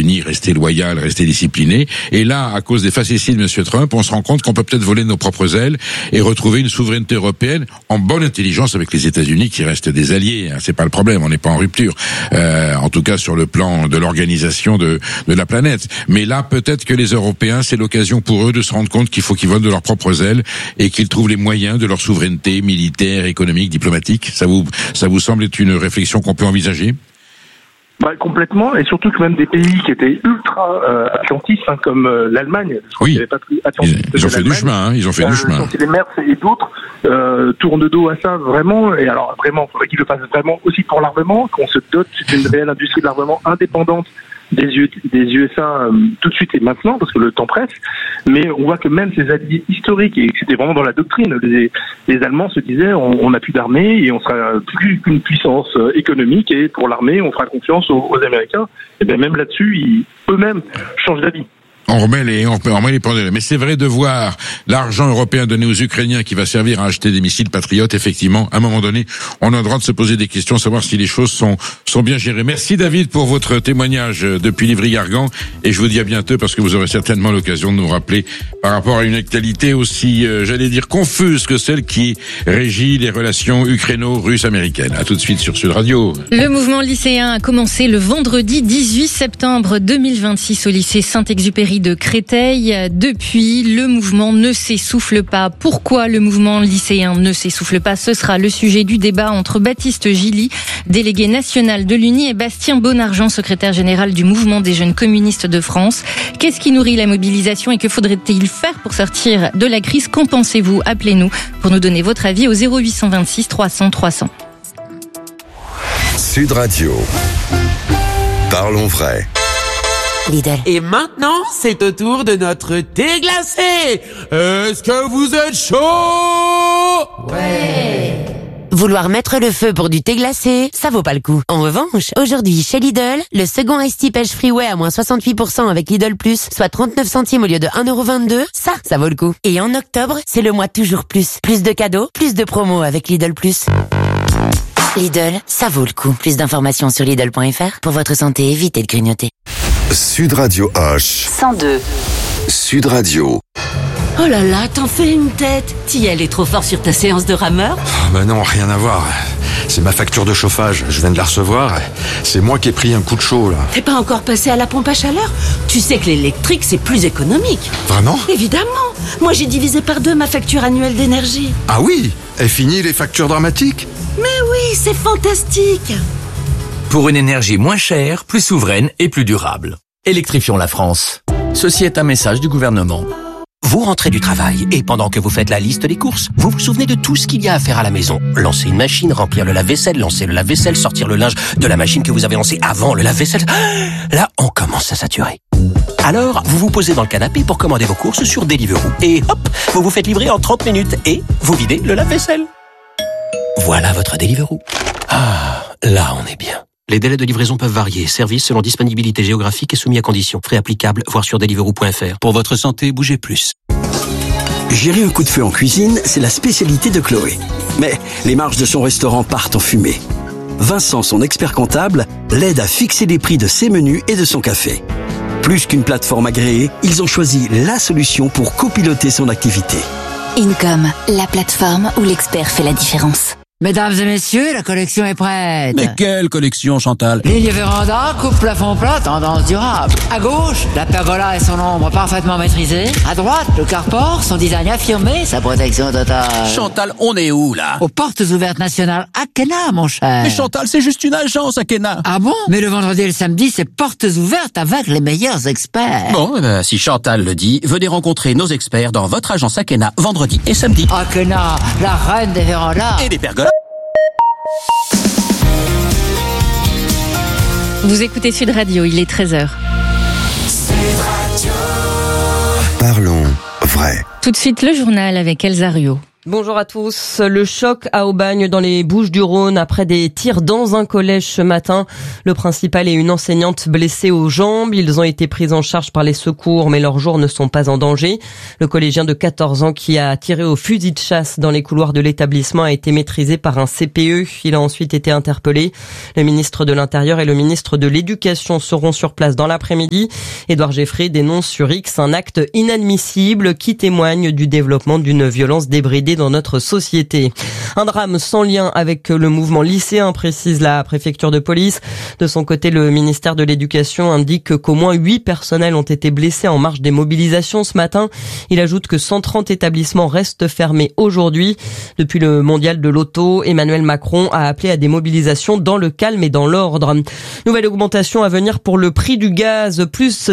États-Unis, rester loyal, rester discipliné. Et là, à cause des facéties de M. Trump, on se rend compte qu'on peut peut-être voler nos propres ailes et retrouver une souveraineté européenne en bonne intelligence avec les États-Unis qui restent des alliés. C'est pas le problème, on n'est pas en rupture. En tout cas, sur le plan de l'organisation de la planète. Mais là, peut-être que les Européens, c'est l'occasion pour eux de se rendre compte qu'il faut qu'ils volent de leurs propres ailes et qu'ils trouvent les moyens de leur souveraineté militaire, économique, diplomatique. Ça vous semble être une réflexion qu'on peut envisager ? Complètement, et surtout que même des pays qui étaient ultra atlantistes, comme l'Allemagne, oui, pas pris attentif, ils ont fait du chemin, ils ont fait du chemin. Les Merz et d'autres tournent de dos à ça vraiment, et alors vraiment, il faudrait qu'ils le fassent vraiment aussi pour l'armement, qu'on se dote d'une réelle industrie de l'armement indépendante des USA tout de suite et maintenant, parce que le temps presse, mais on voit que même ces alliés historiques, et c'était vraiment dans la doctrine, les Allemands se disaient on n'a plus d'armée et on sera plus qu'une puissance économique, et pour l'armée on fera confiance aux Américains. Et bien même là-dessus, eux-mêmes changent d'avis. On remet les pendules. Mais c'est vrai de voir l'argent européen donné aux Ukrainiens qui va servir à acheter des missiles patriotes. Effectivement, à un moment donné, on a le droit de se poser des questions, savoir si les choses sont bien gérées. Merci David pour votre témoignage depuis Livry-Gargan, et je vous dis à bientôt, parce que vous aurez certainement l'occasion de nous rappeler par rapport à une actualité aussi, j'allais dire, confuse que celle qui régit les relations ukraino-russes-américaines. À tout de suite sur Sud Radio. Le mouvement lycéen a commencé le vendredi 18 septembre 2026 au lycée Saint-Exupéry de Créteil. Depuis, le mouvement ne s'essouffle pas. Pourquoi le mouvement lycéen ne s'essouffle pas? Ce sera le sujet du débat entre Baptiste Gilly, délégué national de l'UNI, et Bastien Bonnargent, secrétaire général du mouvement des jeunes communistes de France. Qu'est-ce qui nourrit la mobilisation et que faudrait-il faire pour sortir de la crise? Qu'en pensez-vous? Appelez-nous pour nous donner votre avis au 0826 300 300. Sud Radio. Parlons vrai. Lidl. Et maintenant, c'est au tour de notre thé glacé. Est-ce que vous êtes chaud? Ouais. Vouloir mettre le feu pour du thé glacé, ça vaut pas le coup. En revanche, aujourd'hui, chez Lidl, le second Ice Tea Pêche Freeway à moins 68% avec Lidl Plus, soit 39 centimes au lieu de 1,22€, ça vaut le coup. Et en octobre, c'est le mois toujours plus. Plus de cadeaux, plus de promos avec Lidl Plus. Lidl, ça vaut le coup. Plus d'informations sur Lidl.fr. Pour votre santé, évitez de grignoter. Sud Radio H. 102. Sud Radio. Oh là là, t'en fais une tête. T'y allais trop fort sur ta séance de rameur? Non, rien à voir. C'est ma facture de chauffage. Je viens de la recevoir. C'est moi qui ai pris un coup de chaud, là. T'es pas encore passé à la pompe à chaleur? Tu sais que l'électrique, c'est plus économique. Vraiment? Évidemment. Moi, j'ai divisé par 2 ma facture annuelle d'énergie. Ah oui? Est fini les factures dramatiques? Mais oui, c'est fantastique. Pour une énergie moins chère, plus souveraine et plus durable. Électrifions la France. Ceci est un message du gouvernement. Vous rentrez du travail et pendant que vous faites la liste des courses, vous vous souvenez de tout ce qu'il y a à faire à la maison. Lancer une machine, remplir le lave-vaisselle, lancer le lave-vaisselle, sortir le linge de la machine que vous avez lancée avant le lave-vaisselle. Là, on commence à saturer. Alors, vous vous posez dans le canapé pour commander vos courses sur Deliveroo. Et hop, vous vous faites livrer en 30 minutes et vous videz le lave-vaisselle. Voilà votre Deliveroo. Ah, là on est bien. Les délais de livraison peuvent varier. Service selon disponibilité géographique et soumis à conditions. Frais applicables, voir sur deliveroo.fr. Pour votre santé, bougez plus. Gérer un coup de feu en cuisine, c'est la spécialité de Chloé. Mais les marges de son restaurant partent en fumée. Vincent, son expert comptable, l'aide à fixer les prix de ses menus et de son café. Plus qu'une plateforme agréée, ils ont choisi la solution pour copiloter son activité. Income, la plateforme où l'expert fait la différence. Mesdames et messieurs, la collection est prête. Mais quelle collection, Chantal? Ligne véranda, coupe plafond plat, tendance durable. À gauche, la pergola et son ombre parfaitement maîtrisée. À droite, le carport, son design affirmé, sa protection totale. Chantal, on est où, là? Aux portes ouvertes nationales Akena, mon cher. Mais Chantal, c'est juste une agence, Akena. Ah bon? Mais le vendredi et le samedi, c'est portes ouvertes avec les meilleurs experts. Bon, si Chantal le dit, venez rencontrer nos experts dans votre agence Akena, vendredi et samedi. Akena, la reine des vérandas. Et des pergolas. Vous écoutez Sud Radio, il est 13h. Parlons vrai. Tout de suite, le journal avec Elsa Ruot. Bonjour à tous. Le choc à Aubagne dans les Bouches-du-Rhône après des tirs dans un collège ce matin. Le principal et une enseignante blessés aux jambes. Ils ont été pris en charge par les secours, mais leurs jours ne sont pas en danger. Le collégien de 14 ans qui a tiré au fusil de chasse dans les couloirs de l'établissement a été maîtrisé par un CPE. Il a ensuite été interpellé. Le ministre de l'Intérieur et le ministre de l'Éducation seront sur place dans l'après-midi. Édouard Geffray dénonce sur X un acte inadmissible qui témoigne du développement d'une violence débridée dans notre société. Un drame sans lien avec le mouvement lycéen, précise la préfecture de police. De son côté, le ministère de l'Éducation indique qu'au moins 8 personnels ont été blessés en marge des mobilisations ce matin. Il ajoute que 130 établissements restent fermés aujourd'hui. Depuis le mondial de l'auto, Emmanuel Macron a appelé à des mobilisations dans le calme et dans l'ordre. Nouvelle augmentation à venir pour le prix du gaz, plus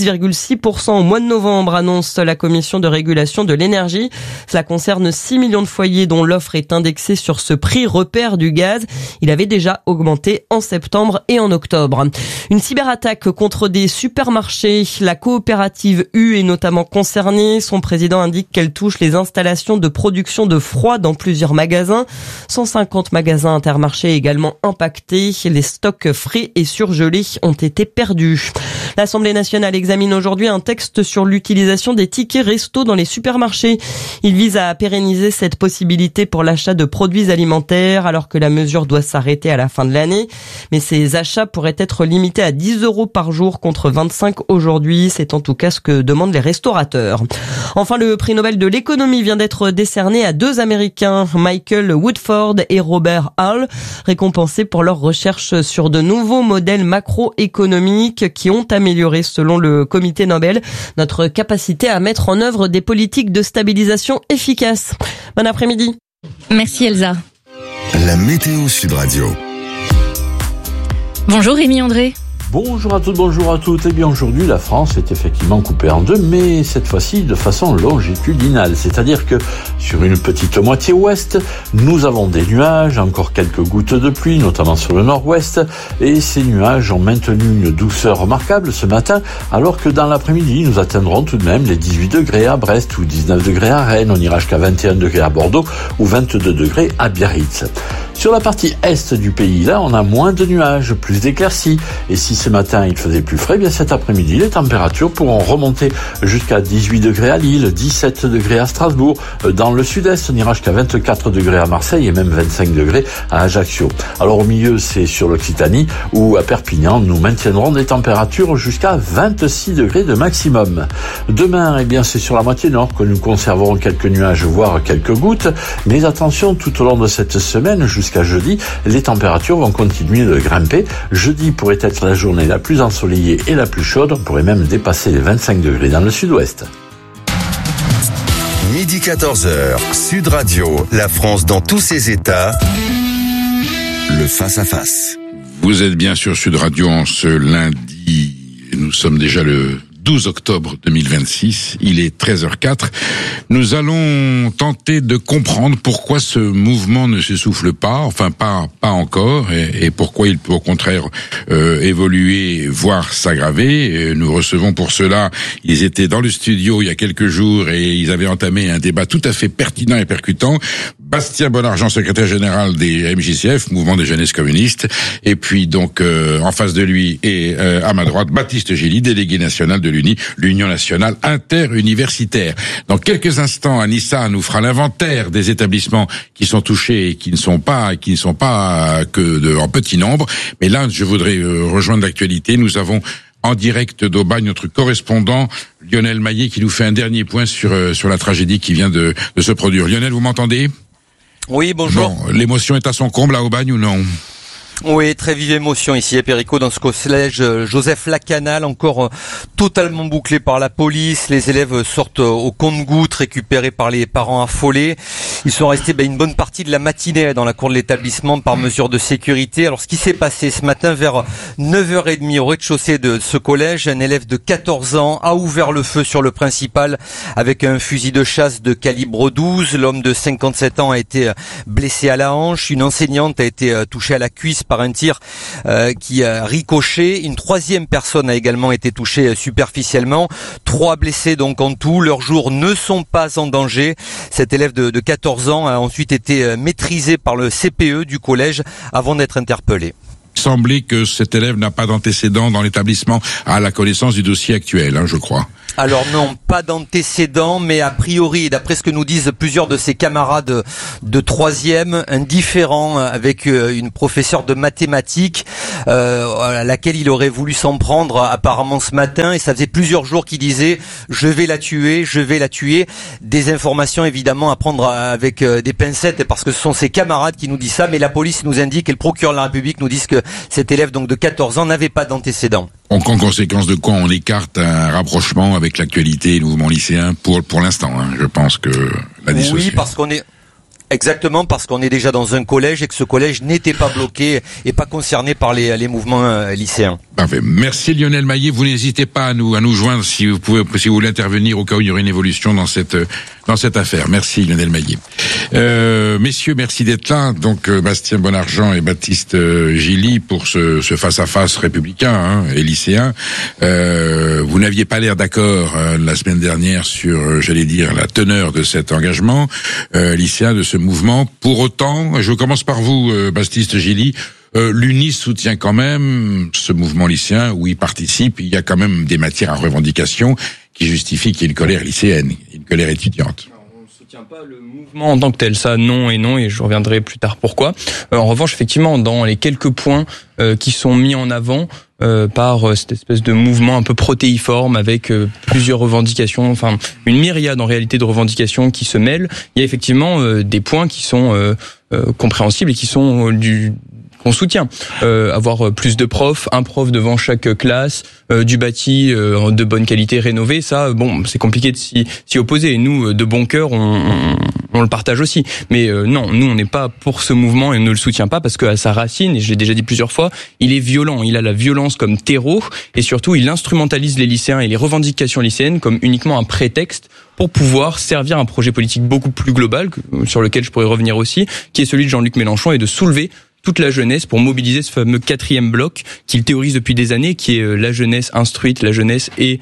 6,6% au mois de novembre, annonce la Commission de régulation de l'énergie. Cela concerne 6 millions de foyers dont l'offre est indexée sur ce prix repère du gaz. Il avait déjà augmenté en septembre et en octobre. Une cyberattaque contre des supermarchés. La coopérative U est notamment concernée. Son président indique qu'elle touche les installations de production de froid dans plusieurs magasins. 150 magasins Intermarché également impactés. Les stocks frais et surgelés ont été perdus. L'Assemblée nationale examine aujourd'hui un texte sur l'utilisation des tickets resto dans les supermarchés. Il vise à pérenniser cette possibilité pour l'achat de produits alimentaires alors que la mesure doit s'arrêter à la fin de l'année. Mais ces achats pourraient être limités à 10 € par jour contre 25 aujourd'hui. C'est en tout cas ce que demandent les restaurateurs. Enfin, le prix Nobel de l'économie vient d'être décerné à 2 Américains, Michael Woodford et Robert Hall, récompensés pour leurs recherches sur de nouveaux modèles macroéconomiques qui ont amélioré, selon le comité Nobel, notre capacité à mettre en œuvre des politiques de stabilisation efficaces. Bon après-midi. Merci Elsa. La météo Sud Radio. Bonjour Rémi André. Bonjour à toutes, bonjour à toutes. Eh bien aujourd'hui, la France est effectivement coupée en deux, mais cette fois-ci de façon longitudinale. C'est-à-dire que sur une petite moitié ouest, nous avons des nuages, encore quelques gouttes de pluie, notamment sur le nord-ouest. Et ces nuages ont maintenu une douceur remarquable ce matin, alors que dans l'après-midi, nous atteindrons tout de même les 18 degrés à Brest ou 19 degrés à Rennes. On n'ira jusqu'à 21 degrés à Bordeaux ou 22 degrés à Biarritz. Sur la partie est du pays, là, on a moins de nuages, plus d'éclaircies. Et si ce matin il faisait plus frais, bien cet après-midi, les températures pourront remonter jusqu'à 18 degrés à Lille, 17 degrés à Strasbourg. Dans le sud-est, on ira jusqu'à 24 degrés à Marseille et même 25 degrés à Ajaccio. Alors au milieu, c'est sur l'Occitanie ou à Perpignan, nous maintiendrons des températures jusqu'à 26 degrés de maximum. Demain, eh bien, c'est sur la moitié nord que nous conserverons quelques nuages, voire quelques gouttes. Mais attention, tout au long de cette semaine, jusqu'à jeudi, les températures vont continuer de grimper. Jeudi pourrait être la journée la plus ensoleillée et la plus chaude. On pourrait même dépasser les 25 degrés dans le sud-ouest. Midi 14h, Sud Radio, la France dans tous ses états. Le face-à-face. Vous êtes bien sur Sud Radio en ce lundi. Nous sommes déjà le 12 octobre 2026, il est 13h04. Nous allons tenter de comprendre pourquoi ce mouvement ne s'essouffle pas, enfin pas encore, et pourquoi il peut au contraire évoluer, voire s'aggraver. Nous recevons pour cela, ils étaient dans le studio il y a quelques jours et ils avaient entamé un débat tout à fait pertinent et percutant. Bastien Bonargent, secrétaire général des MJCF, Mouvement des Jeunesses Communistes, et puis donc en face de lui et à ma droite, Baptiste Gilly, délégué national de l'Union nationale interuniversitaire. Dans quelques instants, Anissa nous fera l'inventaire des établissements qui sont touchés et qui ne sont pas que en petit nombre. Mais là, je voudrais rejoindre l'actualité. Nous avons en direct d'Aubagne notre correspondant Lionel Maillet qui nous fait un dernier point sur la tragédie qui vient de se produire. Lionel, vous m'entendez ? Oui, bonjour. Bon, l'émotion est à son comble à Aubagne ou non ? Oui, très vive émotion ici à Péricot dans ce collège Joseph Lacanal, encore totalement bouclé par la police. Les élèves sortent au compte-gouttes récupérés par les parents affolés. Ils sont restés une bonne partie de la matinée dans la cour de l'établissement par mesure de sécurité. Alors ce qui s'est passé ce matin vers 9h30 au rez-de-chaussée de ce collège, un élève de 14 ans a ouvert le feu sur le principal avec un fusil de chasse de calibre 12. L'homme de 57 ans a été blessé à la hanche. Une enseignante a été touchée à la cuisse par un tir qui a ricoché. Une troisième personne a également été touchée superficiellement. 3 blessés donc en tout. Leurs jours ne sont pas en danger. Cet élève de 14 ans a ensuite été maîtrisé par le CPE du collège avant d'être interpellé. Il semblait que cet élève n'a pas d'antécédent dans l'établissement à la connaissance du dossier actuel, je crois. Alors non, pas d'antécédent, mais a priori, d'après ce que nous disent plusieurs de ses camarades de 3e, un différend avec une professeure de mathématiques à laquelle il aurait voulu s'en prendre apparemment ce matin, et ça faisait plusieurs jours qu'il disait « je vais la tuer ». Des informations évidemment à prendre avec des pincettes, parce que ce sont ses camarades qui nous disent ça, mais la police nous indique et le procureur de la République nous dit que cet élève donc de 14 ans n'avait pas d'antécédent. En conséquence de quoi on écarte un rapprochement avec l'actualité et le mouvement lycéen pour l'instant. Je pense que la dissociation... Oui, parce qu'on est déjà dans un collège et que ce collège n'était pas bloqué et pas concerné par les mouvements lycéens. Parfait. Merci Lionel Maillet. Vous n'hésitez pas à nous joindre si vous voulez intervenir au cas où il y aurait une évolution dans cette affaire. Merci Lionel Maillet. Messieurs, merci d'être là. Donc Bastien Bonargent et Baptiste Gilly pour ce face-à-face républicain et lycéen. Vous n'aviez pas l'air d'accord la semaine dernière sur, la teneur de cet engagement lycéen, de ce mouvement. Pour autant, je commence par vous, Baptiste Gilly. L'UNI soutient quand même ce mouvement lycéen où il participe. Il y a quand même des matières à revendication qui justifient qu'il y ait une colère lycéenne, une colère étudiante. On ne soutient pas le mouvement en tant que tel, ça non, et je reviendrai plus tard pourquoi. En revanche, effectivement, dans les quelques points qui sont mis en avant par cette espèce de mouvement un peu protéiforme avec plusieurs revendications, enfin une myriade en réalité de revendications qui se mêlent, il y a effectivement des points qui sont compréhensibles et qui sont qu'on soutient. Avoir plus de profs, un prof devant chaque classe, du bâti de bonne qualité rénové, ça, c'est compliqué de s'y opposer. Et nous, de bon cœur, on le partage aussi. Mais non, nous, on n'est pas pour ce mouvement et on ne le soutient pas parce qu'à sa racine, et je l'ai déjà dit plusieurs fois, il est violent. Il a la violence comme terreau et surtout, il instrumentalise les lycéens et les revendications lycéennes comme uniquement un prétexte pour pouvoir servir un projet politique beaucoup plus global, sur lequel je pourrais revenir aussi, qui est celui de Jean-Luc Mélenchon, et de soulever toute la jeunesse pour mobiliser ce fameux 4e bloc qu'il théorise depuis des années, qui est la jeunesse instruite, la jeunesse et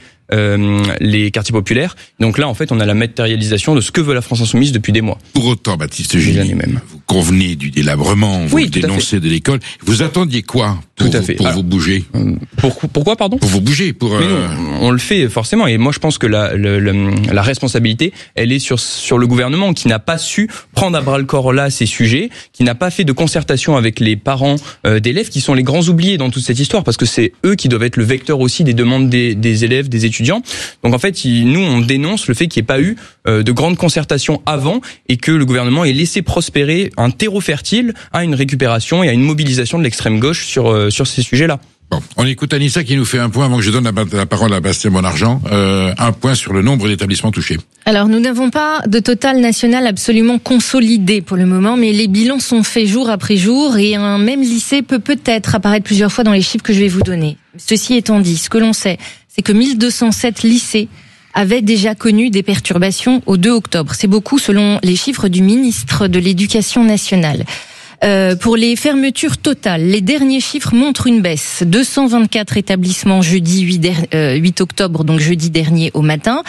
les quartiers populaires. Donc là, en fait, on a la matérialisation de ce que veut la France insoumise depuis des mois. Pour autant, Baptiste Gilly, vous convenez du délabrement, vous dénoncez de l'école. Vous attendiez quoi pour vous bouger? Pourquoi, pardon? Pour vous bouger, Mais non, on le fait forcément. Et moi, je pense que la responsabilité, elle est sur le gouvernement qui n'a pas su prendre à bras le corps là ces sujets, qui n'a pas fait de concertation avec les parents d'élèves, qui sont les grands oubliés dans toute cette histoire, parce que c'est eux qui doivent être le vecteur aussi des demandes des élèves, des étudiants. Donc en fait, nous, on dénonce le fait qu'il n'y ait pas eu de grande concertation avant et que le gouvernement ait laissé prospérer un terreau fertile à une récupération et à une mobilisation de l'extrême gauche sur ces sujets-là. Bon, on écoute Anissa qui nous fait un point avant que je donne la parole à Bastien Bonargent. Un point sur le nombre d'établissements touchés. Alors, nous n'avons pas de total national absolument consolidé pour le moment, mais les bilans sont faits jour après jour et un même lycée peut peut-être apparaître plusieurs fois dans les chiffres que je vais vous donner. Ceci étant dit, ce que l'on sait, c'est que 1207 lycées avaient déjà connu des perturbations au 2 octobre. C'est beaucoup selon les chiffres du ministre de l'Éducation nationale. Pour les fermetures totales, les derniers chiffres montrent une baisse. 224 établissements jeudi 8 octobre, donc jeudi dernier au matin.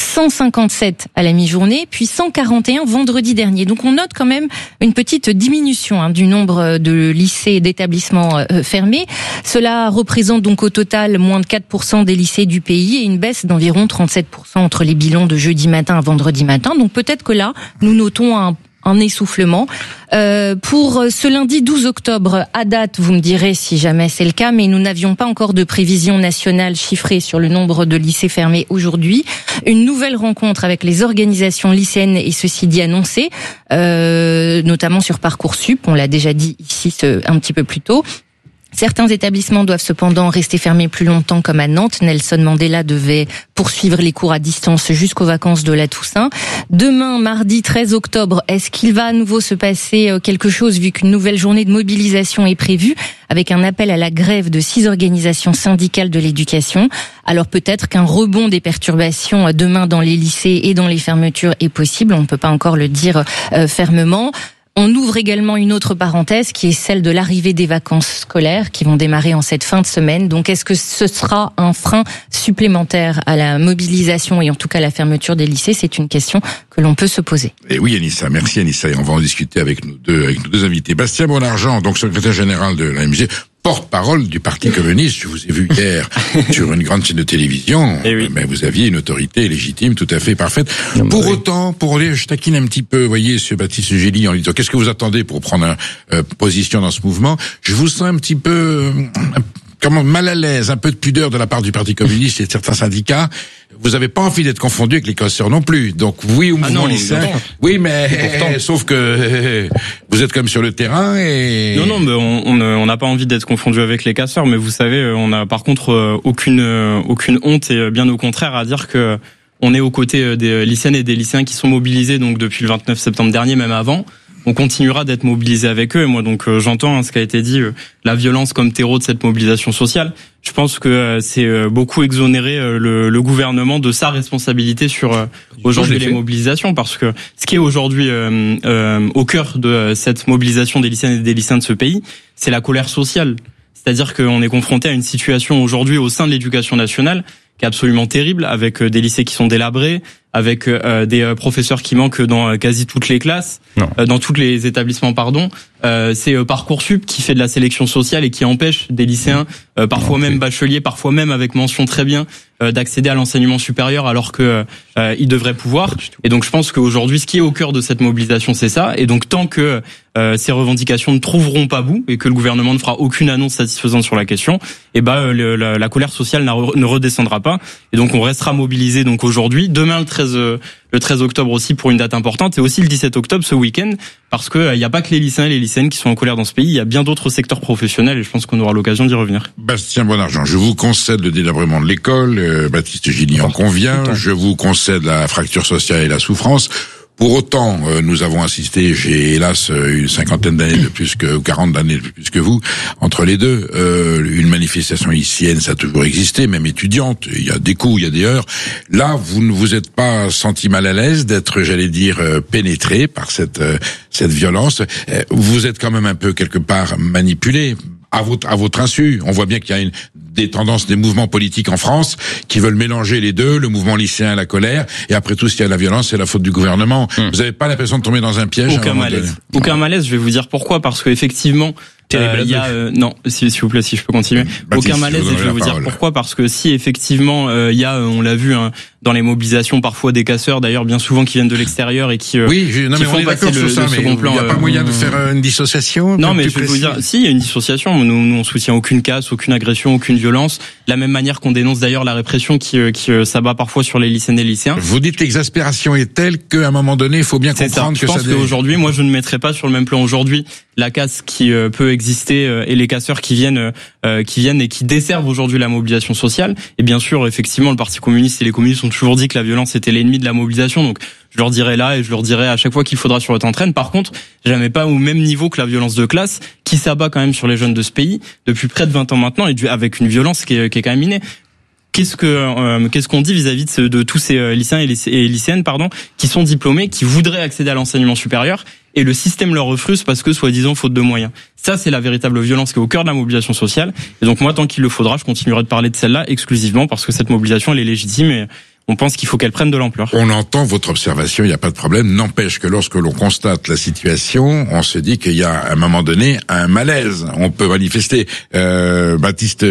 157 à la mi-journée, puis 141 vendredi dernier. Donc on note quand même une petite diminution du nombre de lycées et d'établissements fermés. Cela représente donc au total moins de 4% des lycées du pays et une baisse d'environ 37% entre les bilans de jeudi matin à vendredi matin. Donc peut-être que là, nous notons un essoufflement. Pour ce lundi 12 octobre, à date, vous me direz si jamais c'est le cas, mais nous n'avions pas encore de prévision nationale chiffrée sur le nombre de lycées fermés aujourd'hui. Une nouvelle rencontre avec les organisations lycéennes est ceci dit annoncée, notamment sur Parcoursup, on l'a déjà dit ici un petit peu plus tôt. Certains établissements doivent cependant rester fermés plus longtemps, comme à Nantes. Nelson Mandela devait poursuivre les cours à distance jusqu'aux vacances de la Toussaint. Demain, mardi 13 octobre, est-ce qu'il va à nouveau se passer quelque chose vu qu'une nouvelle journée de mobilisation est prévue avec un appel à la grève de 6 organisations syndicales de l'éducation? Alors peut-être qu'un rebond des perturbations demain dans les lycées et dans les fermetures est possible. On ne peut pas encore le dire fermement. On ouvre également une autre parenthèse qui est celle de l'arrivée des vacances scolaires qui vont démarrer en cette fin de semaine. Donc est-ce que ce sera un frein supplémentaire à la mobilisation et en tout cas à la fermeture des lycées? C'est une question que l'on peut se poser. Et oui, Anissa, merci Anissa. Et on va en discuter avec nos deux invités. Bastien Bonargent, donc secrétaire général de la MG, porte-parole du Parti communiste. Je vous ai vu hier sur une grande chaîne de télévision. Mais vous aviez une autorité légitime, tout à fait parfaite. Pour autant, je taquine un petit peu, vous voyez, ce Baptiste Gély, en lui disant, qu'est-ce que vous attendez pour prendre position dans ce mouvement? Je vous sens un petit peu, mal à l'aise, un peu de pudeur de la part du Parti communiste et de certains syndicats. Vous n'avez pas envie d'être confondu avec les casseurs non plus. Donc oui au mouvement lycéen. Oui, mais sauf que vous êtes comme sur le terrain et... Non, mais on n'a pas envie d'être confondu avec les casseurs, mais vous savez, on a par contre aucune honte et bien au contraire à dire que on est aux côtés des lycéennes et des lycéens qui sont mobilisés donc depuis le 29 septembre dernier, même avant. On continuera d'être mobilisé avec eux. Et moi, donc, j'entends ce qui a été dit, la violence comme terreau de cette mobilisation sociale. Je pense que c'est beaucoup exonérer le gouvernement de sa responsabilité sur aujourd'hui les mobilisations, parce que ce qui est aujourd'hui au cœur de cette mobilisation des lycéennes et des lycéens de ce pays, c'est la colère sociale. C'est-à-dire qu'on est confronté à une situation aujourd'hui au sein de l'éducation nationale qui est absolument terrible, avec des lycées qui sont délabrés, avec des professeurs qui manquent dans quasi toutes les classes, dans tous les établissements, pardon. C'est Parcoursup qui fait de la sélection sociale et qui empêche des lycéens, parfois même bacheliers, parfois même avec mention très bien, d'accéder à l'enseignement supérieur alors que ils devraient pouvoir. Et donc je pense qu'aujourd'hui, ce qui est au cœur de cette mobilisation, c'est ça. Et donc tant que ces revendications ne trouveront pas bout et que le gouvernement ne fera aucune annonce satisfaisante sur la question, et la colère sociale ne redescendra pas. Et donc on restera mobilisé donc aujourd'hui, demain le 13 octobre aussi pour une date importante, et aussi le 17 octobre ce week-end, parce que il n'y a pas que les lycéens et les lycéennes qui sont en colère dans ce pays, il y a bien d'autres secteurs professionnels et je pense qu'on aura l'occasion d'y revenir. Bastien Bonargent, je vous concède le délabrement de l'école, Baptiste Gély en convient, je vous concède la fracture sociale et la souffrance. Pour autant, nous avons assisté, j'ai hélas une 50aine d'années de plus que, ou 40 d'années de plus que vous, entre les deux, une manifestation lycéenne, ça a toujours existé, même étudiante, il y a des coups, il y a des heures. Là, vous ne vous êtes pas senti mal à l'aise d'être, j'allais dire, pénétré par cette violence. Vous êtes quand même un peu quelque part manipulé à votre insu. On voit bien qu'il y a des tendances, des mouvements politiques en France qui veulent mélanger les deux, le mouvement lycéen et la colère, et après tout, s'il y a la violence, c'est la faute du gouvernement. Vous n'avez pas l'impression de tomber dans un piège? Aucun malaise, je vais vous dire pourquoi, parce qu'effectivement, il y a non, s'il vous plaît, si je peux continuer. Aucun malaise, et je vais vous dire pourquoi, parce que si effectivement il y a, on l'a vu dans les mobilisations, parfois des casseurs d'ailleurs bien souvent qui viennent de l'extérieur et qui mais on est d'accord sur ça, mais il n'y a pas moyen de faire une dissociation? Non, mais je vais vous dire, si, il y a une dissociation. Nous on soutient aucune casse, aucune agression, aucune violence. De la même manière qu'on dénonce d'ailleurs la répression qui s'abat parfois sur les lycéennes et lycéens. Vous dites l'exaspération est telle qu'à un moment donné, il faut bien comprendre que ça. Je pense qu'aujourd'hui, moi je ne mettrai pas sur le même plan aujourd'hui la casse qui peut exister et les casseurs qui viennent et qui desservent aujourd'hui la mobilisation sociale. Et bien sûr, effectivement, le Parti communiste et les communistes ont toujours dit que la violence était l'ennemi de la mobilisation. Donc je leur dirai là et je leur dirai à chaque fois qu'il faudra sur le temps de traîne. Par contre, jamais pas au même niveau que la violence de classe qui s'abat quand même sur les jeunes de ce pays depuis près de 20 ans maintenant, et avec une violence qui est quand même innée. Qu'est-ce qu'on dit vis-à-vis de tous ces lycéens et lycéennes, qui sont diplômés, qui voudraient accéder à l'enseignement supérieur, et le système leur refuse parce que, soi-disant, faute de moyens. Ça, c'est la véritable violence qui est au cœur de la mobilisation sociale. Et donc, moi, tant qu'il le faudra, je continuerai de parler de celle-là exclusivement parce que cette mobilisation, elle est légitime et on pense qu'il faut qu'elle prenne de l'ampleur. On entend votre observation, il n'y a pas de problème. N'empêche que lorsque l'on constate la situation, on se dit qu'il y a à un moment donné un malaise. On peut manifester. Baptiste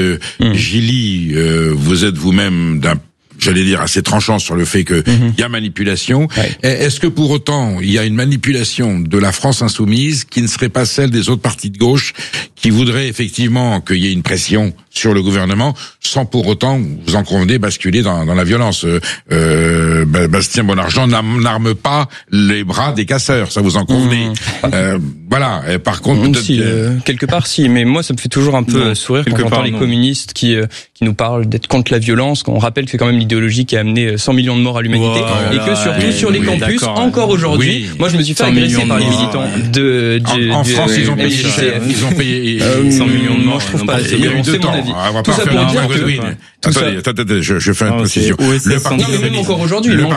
Gély, vous êtes vous-même j'allais dire assez tranchant sur le fait que il y a manipulation. Est-ce que pour autant il y a une manipulation de la France insoumise qui ne serait pas celle des autres partis de gauche qui voudraient effectivement qu'il y ait une pression sur le gouvernement sans pour autant, vous en convenez, basculer dans la violence? Bastien Bonargent n'arme pas les bras des casseurs, ça vous en convenez? Voilà. Et par contre, quelque part si, mais moi ça me fait toujours un peu sourire quand j'entends les communistes qui nous parlent d'être contre la violence, quand on rappelle que c'est quand même l'idéologie qui a amené 100 millions de morts à l'humanité, et que surtout sur les campus, encore aujourd'hui, moi je me suis fait agresser par les militants en France, ils ont payé 100 millions de morts. Je trouve pas. Il y a eu 2 temps. On va pas faire un Godwin. Attendez, je fais une précision. Le parti même encore aujourd'hui. Moi,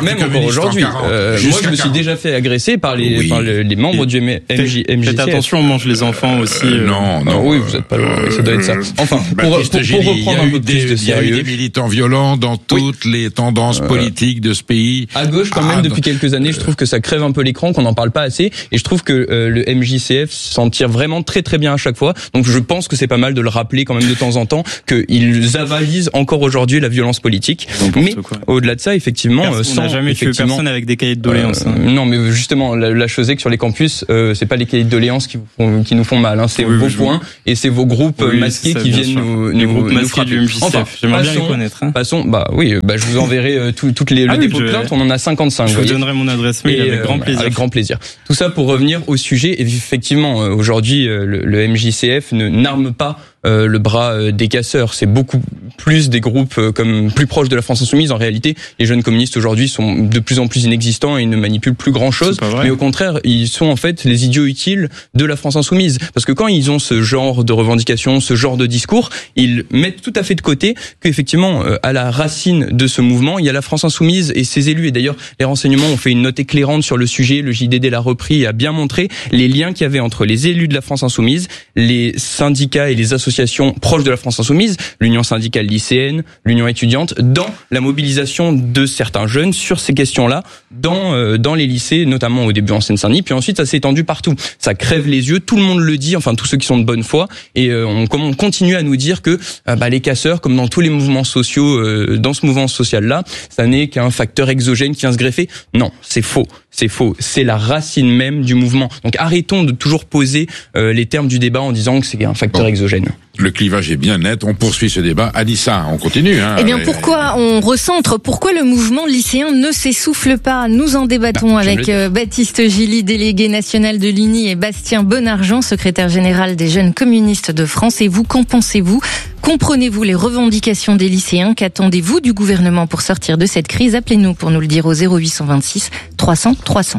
je me suis déjà fait agresser par les membres du MJCF. Faites attention, on mange les enfants aussi. Non. Oui, vous êtes pas loin. Ça doit être ça. Enfin, pour reprendre un peu plus de sérieux. Il y a eu des militants violents dans toutes les tendances politiques de ce pays. À gauche, quand même, depuis quelques années, je trouve que ça crève un peu l'écran, qu'on n'en parle pas assez. Et je trouve que le MJCF s'en tire vraiment très très bien à chaque fois. Donc je pense que c'est pas mal de le rappeler quand même de temps en temps, qu'ils avalisent encore aujourd'hui la violence politique. Mais au-delà de ça, effectivement, on n'a jamais tué personne avec des cahiers de doléances. Non, mais justement, la chose est que sur les campus, c'est pas les cahiers de doléances qui nous font mal. C'est vos points et c'est vos groupes masqués qui viennent nous frapper. Du MJCF. Enfin, j'aimerais bien les connaître. Passons. Je vous enverrai toutes les dépôts de plainte. On en a 55. Je vous donnerai mon adresse mail avec grand plaisir. Avec grand plaisir. Tout ça pour revenir au sujet. Effectivement, aujourd'hui, le MJCF n'arme pas le bras des casseurs. C'est beaucoup plus des groupes comme plus proches de la France Insoumise. En réalité, les jeunes communistes aujourd'hui sont de plus en plus inexistants et ils ne manipulent plus grand-chose. Mais au contraire, ils sont en fait les idiots utiles de la France Insoumise. Parce que quand ils ont ce genre de revendications, ce genre de discours, ils mettent tout à fait de côté qu'effectivement, à la racine de ce mouvement, il y a la France Insoumise et ses élus. Et d'ailleurs, les renseignements ont fait une note éclairante sur le sujet. Le JDD l'a repris et a bien montré les liens qu'il y avait entre les élus de la France Insoumise, les syndicats et les associations proches de la France Insoumise, l'Union syndicale lycéenne, l'Union étudiante, dans la mobilisation de certains jeunes sur ces questions-là, dans les lycées, notamment au début en Seine-Saint-Denis, puis ensuite ça s'est étendu partout. Ça crève les yeux, tout le monde le dit, enfin tous ceux qui sont de bonne foi, et on continue à nous dire que les casseurs, comme dans tous les mouvements sociaux, dans ce mouvement social-là, ça n'est qu'un facteur exogène qui vient se greffer. Non, c'est faux. C'est faux. C'est la racine même du mouvement. Donc arrêtons de toujours poser les termes du débat en disant que c'est un facteur exogène. Le clivage est bien net. On poursuit ce débat. Anissa, on continue. Eh bien, pourquoi on recentre? Pourquoi le mouvement lycéen ne s'essouffle pas? Nous en débattons avec Baptiste Gilly, délégué national de l'UNI, et Bastien Bonargent, secrétaire général des Jeunes communistes de France. Et vous, qu'en pensez-vous? Comprenez-vous les revendications des lycéens? Qu'attendez-vous du gouvernement pour sortir de cette crise? Appelez-nous pour nous le dire au 0826 300 300.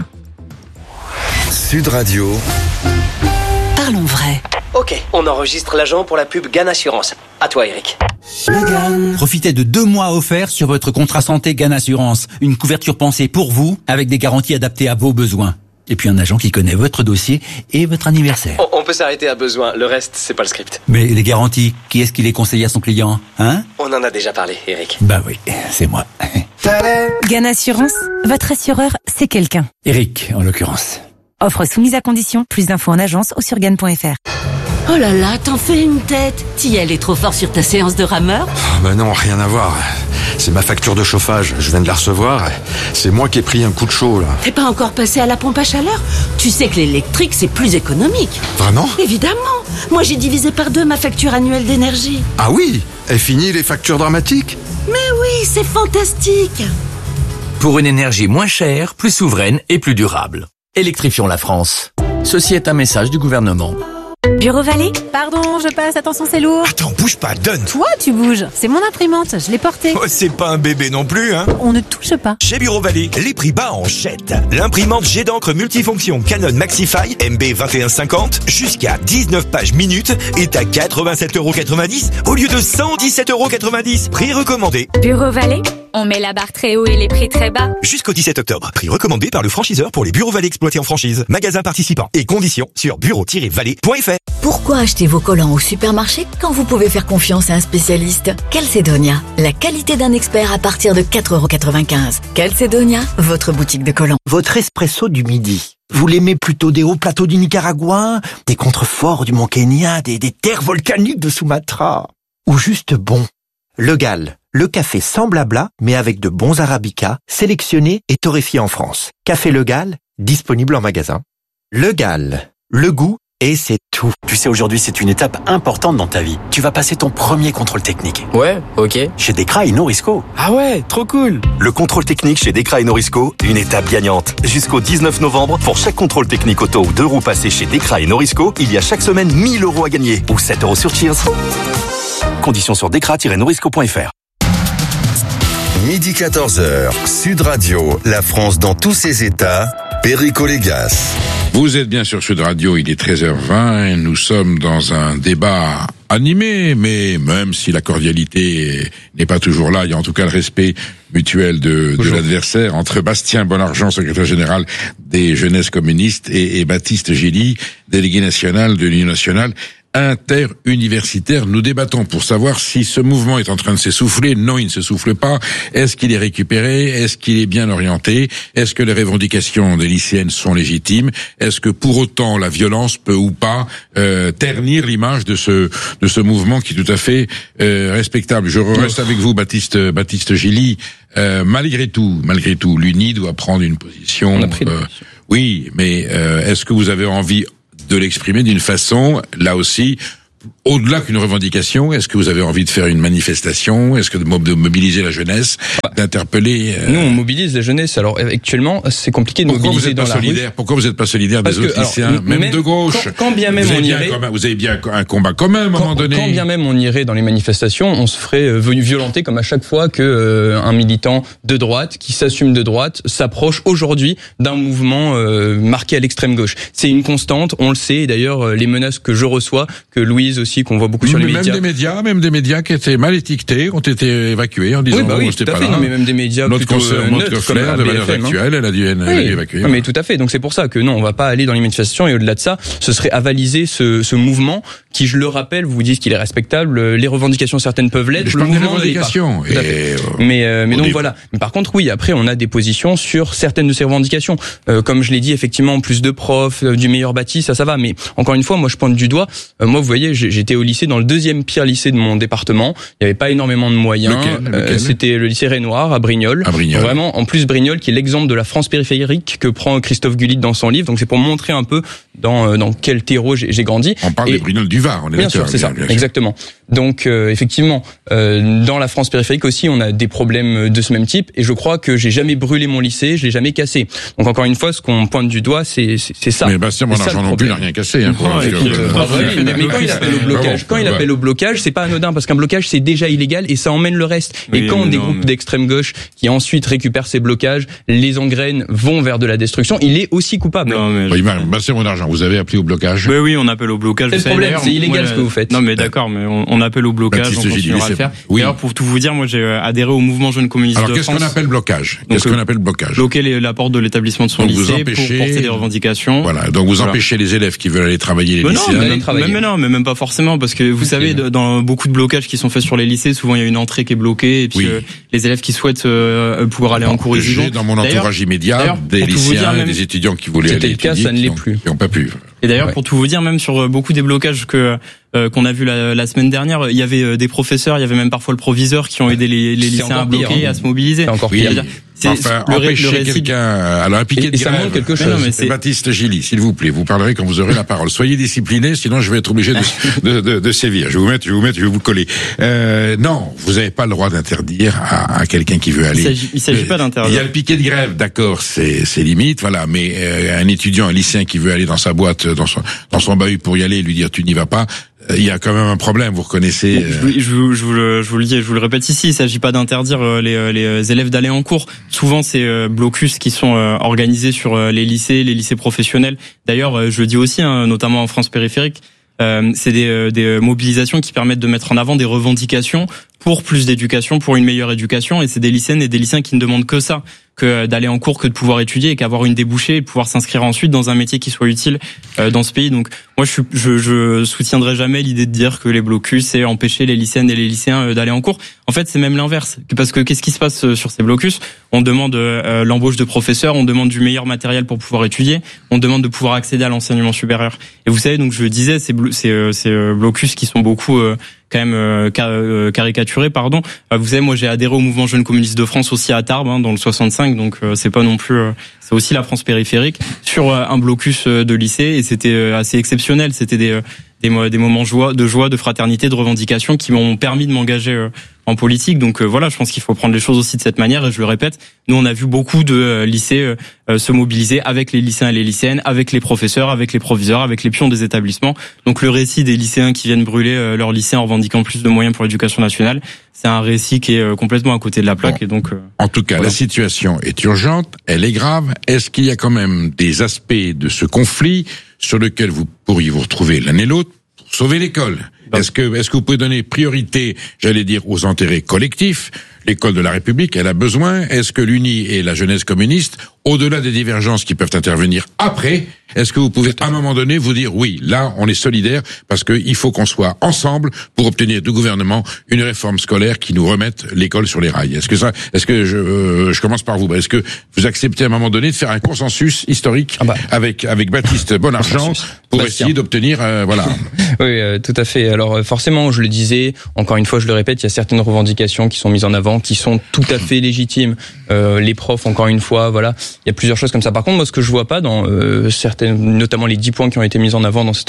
Sud Radio. Parlons vrai. Ok, on enregistre l'agent pour la pub GAN Assurance. À toi, Eric. Profitez de 2 mois offerts sur votre contrat santé GAN Assurance. Une couverture pensée pour vous, avec des garanties adaptées à vos besoins. Et puis un agent qui connaît votre dossier et votre anniversaire. On peut s'arrêter à besoin, le reste, c'est pas le script. Mais les garanties, qui est-ce qui les conseille à son client, hein? On en a déjà parlé, Eric. Bah oui, c'est moi. GAN Assurance, votre assureur, c'est quelqu'un. Eric, en l'occurrence. Offre soumise à condition, plus d'infos en agence ou sur GAN.fr. Oh là là, t'en fais une tête. Tiel est trop fort sur ta séance de rameur? Non, rien à voir. C'est ma facture de chauffage, je viens de la recevoir. C'est moi qui ai pris un coup de chaud, là. T'es pas encore passé à la pompe à chaleur? Tu sais que l'électrique, c'est plus économique. Vraiment? Évidemment. Moi, j'ai divisé par 2 ma facture annuelle d'énergie. Ah oui? Et fini les factures dramatiques? Mais oui, c'est fantastique. Pour une énergie moins chère, plus souveraine et plus durable. Électrifions la France. Ceci est un message du gouvernement. Bureau Vallée? Pardon, je passe, attention c'est lourd. Attends, bouge pas, donne. Toi, tu bouges. C'est mon imprimante, je l'ai portée. Oh, c'est pas un bébé non plus, hein. On ne touche pas. Chez Bureau Vallée, les prix bas en jette. L'imprimante jet d'encre multifonction Canon Maxify MB 2150 jusqu'à 19 pages minutes est à 87,90€ au lieu de 117,90€. Prix recommandé. Bureau Vallée? On met la barre très haut et les prix très bas. Jusqu'au 17 octobre. Prix recommandé par le franchiseur pour les Bureaux Vallée exploités en franchise. Magasin participant et conditions sur bureau-vallée.fr. Pourquoi acheter vos collants au supermarché quand vous pouvez faire confiance à un spécialiste? Calcedonia, la qualité d'un expert à partir de 4,95€. Calcedonia, votre boutique de collants. Votre espresso du midi, vous l'aimez plutôt des hauts plateaux du Nicaragua, des contreforts du Mont Kenya, des terres volcaniques de Sumatra, ou juste bon? Le Gall, le café sans blabla, mais avec de bons arabicas, sélectionnés et torréfiés en France. Café Le Gall, disponible en magasin. Le Gall, le goût, et c'est tout. Tu sais, aujourd'hui, c'est une étape importante dans ta vie. Tu vas passer ton premier contrôle technique. Ouais, ok. Chez Dekra et Norisco. Ah ouais, trop cool. Le contrôle technique chez Dekra et Norisco, une étape gagnante. Jusqu'au 19 novembre, pour chaque contrôle technique auto ou 2 roues passées chez Dekra et Norisco, il y a chaque semaine 1 000 € à gagner. Ou 7€ sur Cheers. Conditions sur dekra-norisco.fr. Midi 14h, Sud Radio, la France dans tous ses états, Perico Légas. Vous êtes bien sur Sud Radio, il est 13h20 et nous sommes dans un débat animé, mais même si la cordialité n'est pas toujours là, il y a en tout cas le respect mutuel de l'adversaire entre Bastien Bonargent, secrétaire général des Jeunesses communistes, et Baptiste Gilly, délégué national de l'Union nationale interuniversitaire. Nous débattons pour savoir si ce mouvement est en train de s'essouffler. Non, il ne s'essouffle pas. Est-ce qu'il est récupéré? Est-ce qu'il est bien orienté? Est-ce que les revendications des lycéennes sont légitimes? Est-ce que pour autant la violence peut ou pas ternir l'image de ce mouvement qui est tout à fait respectable? Je reste avec vous, Baptiste Gilly. Malgré tout, l'UNI doit prendre une position. Oui, mais est-ce que vous avez envie de l'exprimer d'une façon, là aussi, au-delà qu'une revendication? Est-ce que vous avez envie de faire une manifestation? Est-ce que de mobiliser la jeunesse, d'interpeller Nous, on mobilise la jeunesse. Alors, actuellement, c'est compliqué de mobiliser dans la rue. Pourquoi vous n'êtes pas solidaire des autres lycéens, même de gauche? Quand bien même on irait... Vous avez bien un combat commun, à un moment donné. Quand bien même on irait dans les manifestations, on se ferait violenter comme à chaque fois que un militant de droite, qui s'assume de droite, s'approche aujourd'hui d'un mouvement marqué à l'extrême gauche. C'est une constante, on le sait. Et d'ailleurs, les menaces que je reçois, que Louise aussi, qu'on voit beaucoup sur les médias. Même des médias qui étaient mal étiquetés ont été évacués en disant oui, tout à fait. Non, mais même des médias notre plutôt neutres, comme de Valeurs Actuelles, elle a dû évacuer. Mais tout à fait. Donc c'est pour ça que non, on va pas aller dans les manifestations, et au-delà de ça, ce serait avaliser ce mouvement qui, je le rappelle, vous dites qu'il est respectable. Les revendications certaines peuvent l'être. Le mouvement n'est pas. Mais donc voilà. Mais par contre, oui, après on a des positions sur certaines de ces revendications. Comme je l'ai dit, effectivement, plus de profs, du meilleur bâti, ça va. Mais encore une fois, moi je pointe du doigt. Moi, vous voyez, j'étais au lycée, dans le deuxième pire lycée de mon département. Il n'y avait pas énormément de moyens. Lequel C'était le lycée Renoir à Brignoles. Vraiment, en plus Brignoles, qui est l'exemple de la France périphérique que prend Christophe Gulit dans son livre. Donc c'est pour montrer un peu dans quel terreau j'ai grandi. On parle des Brignoles du Var, on est bien sûr, c'est ça, exactement. Donc effectivement, dans la France périphérique aussi, on a des problèmes de ce même type. Et je crois que j'ai jamais brûlé mon lycée, je l'ai jamais cassé. Donc encore une fois, ce qu'on pointe du doigt, c'est ça. Mais Bastien Bonargent non plus n'a rien cassé. Mais quand il appelle au blocage, c'est pas anodin, parce qu'un blocage c'est déjà illégal et ça emmène le reste. Et quand des groupes d'extrême gauche qui ensuite récupèrent ces blocages, les engraines, vont vers de la destruction, il est aussi coupable. Bastien Bonargent, vous avez appelé au blocage? Oui, on appelle au blocage. C'est le problème, c'est illégal ce que vous faites. Non mais d'accord, mais on appelle au blocage, on continuera à le faire. D'ailleurs, pour tout vous dire, moi j'ai adhéré au mouvement Jeunes communistes de France. Alors qu'est-ce qu'on appelle blocage? Bloquer la porte de l'établissement de son lycée pour porter des revendications. Voilà, donc vous empêchez les élèves qui veulent aller travailler, les lycéens. Mais même pas forcément, parce que vous savez, dans beaucoup de blocages qui sont faits sur les lycées, souvent il y a une entrée qui est bloquée, et puis les élèves qui souhaitent pouvoir aller en cours, j'ai dans mon entourage immédiat des lycéens, des étudiants qui voulaient aller étudier, ça ne l'est plus, qui n'ont pas pu. Et d'ailleurs, pour tout vous dire, même sur beaucoup des blocages qu'on a vu la semaine dernière, il y avait des professeurs, il y avait même parfois le proviseur qui ont aidé les lycéens à bloquer, à se mobiliser. C'est encore pire. Enfin, empêcher quelqu'un à un piquet de grève. Quelque chose. Baptiste Gilly, s'il vous plaît, vous parlerez quand vous aurez la parole. Soyez discipliné, sinon je vais être obligé de sévir. Je vais vous coller. Non, vous n'avez pas le droit d'interdire à quelqu'un qui veut aller. Il s'agit pas d'interdire. Il y a le piquet de grève, d'accord, c'est limite, voilà. Mais un étudiant, un lycéen qui veut aller dans sa boîte, dans son bahut pour y aller et lui dire tu n'y vas pas. Il y a quand même un problème, vous reconnaissez. Je vous le dis et je vous le répète ici, il s'agit pas d'interdire les élèves d'aller en cours. Souvent, c'est blocus qui sont organisés sur les lycées professionnels. D'ailleurs, je le dis aussi, notamment en France périphérique, c'est des mobilisations qui permettent de mettre en avant des revendications pour plus d'éducation, pour une meilleure éducation. Et c'est des lycéennes et des lycéens qui ne demandent que ça, que d'aller en cours, que de pouvoir étudier et qu'avoir une débouchée et de pouvoir s'inscrire ensuite dans un métier qui soit utile dans ce pays. Donc moi, je soutiendrai jamais l'idée de dire que les blocus, c'est empêcher les lycéennes et les lycéens d'aller en cours. En fait, c'est même l'inverse. Parce que qu'est-ce qui se passe sur ces blocus? On demande l'embauche de professeurs, on demande du meilleur matériel pour pouvoir étudier, on demande de pouvoir accéder à l'enseignement supérieur. Et vous savez, donc je le disais, ces blocus qui sont beaucoup quand même caricaturé, pardon. Vous savez, moi j'ai adhéré au mouvement Jeunes communistes de France aussi à Tarbes, dans le 65, donc c'est pas non plus, c'est aussi la France périphérique sur un blocus de lycée, et c'était assez exceptionnel. C'était des moments de joie, de fraternité, de revendication qui m'ont permis de m'engager en politique. Donc voilà, je pense qu'il faut prendre les choses aussi de cette manière. Et je le répète, nous on a vu beaucoup de lycées se mobiliser avec les lycéens et les lycéennes, avec les professeurs, avec les proviseurs, avec les pions des établissements. Donc le récit des lycéens qui viennent brûler leur lycée en revendiquant plus de moyens pour l'éducation nationale, c'est un récit qui est complètement à côté de la plaque. Et donc en tout cas, la situation est urgente, elle est grave. Est-ce qu'il y a quand même des aspects de ce conflit sur lequel vous pourriez vous retrouver l'un et l'autre pour sauver l'école? Est-ce que vous pouvez donner priorité, j'allais dire, aux intérêts collectifs? L'école de la République, elle a besoin. Est-ce que l'UNI et la jeunesse communiste, au-delà des divergences qui peuvent intervenir après, est-ce que vous pouvez à un moment donné vous dire oui, là on est solidaire parce qu'il faut qu'on soit ensemble pour obtenir du gouvernement une réforme scolaire qui nous remette l'école sur les rails? Est-ce que je commence par vous? Est-ce que vous acceptez à un moment donné de faire un consensus historique avec Baptiste Bonargent pour essayer d'obtenir voilà? Oui, tout à fait. Alors forcément, je le disais, encore une fois, je le répète, il y a certaines revendications qui sont mises en avant, qui sont tout à fait légitimes. Les profs, encore une fois, voilà, il y a plusieurs choses comme ça. Par contre, moi, ce que je vois pas dans certaines, notamment les 10 points qui ont été mis en avant dans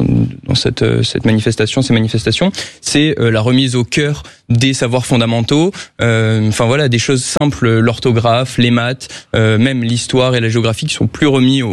cette manifestation, ces manifestations, c'est la remise au cœur des savoirs fondamentaux. Enfin voilà, des choses simples, l'orthographe, les maths, même l'histoire et la géographie qui sont plus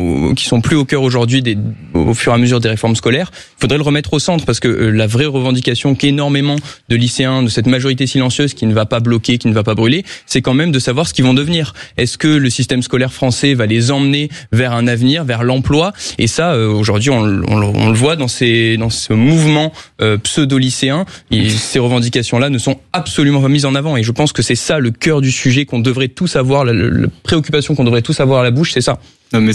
au cœur aujourd'hui au fur et à mesure des réformes scolaires. Il faudrait le remettre au centre parce que la vraie revendication qu'énormément de lycéens, de cette majorité silencieuse qui ne va pas bloquer, qui ne va pas brûler, c'est quand même de savoir ce qu'ils vont devenir. Est-ce que le système scolaire français va les emmener vers un avenir, vers l'emploi? Et ça, aujourd'hui, on le voit dans ce mouvement pseudo-lycéen. Ces revendications-là ne sont absolument pas mises en avant. Et je pense que c'est ça le cœur du sujet qu'on devrait tous avoir, la préoccupation qu'on devrait tous avoir à la bouche, c'est ça. Non mais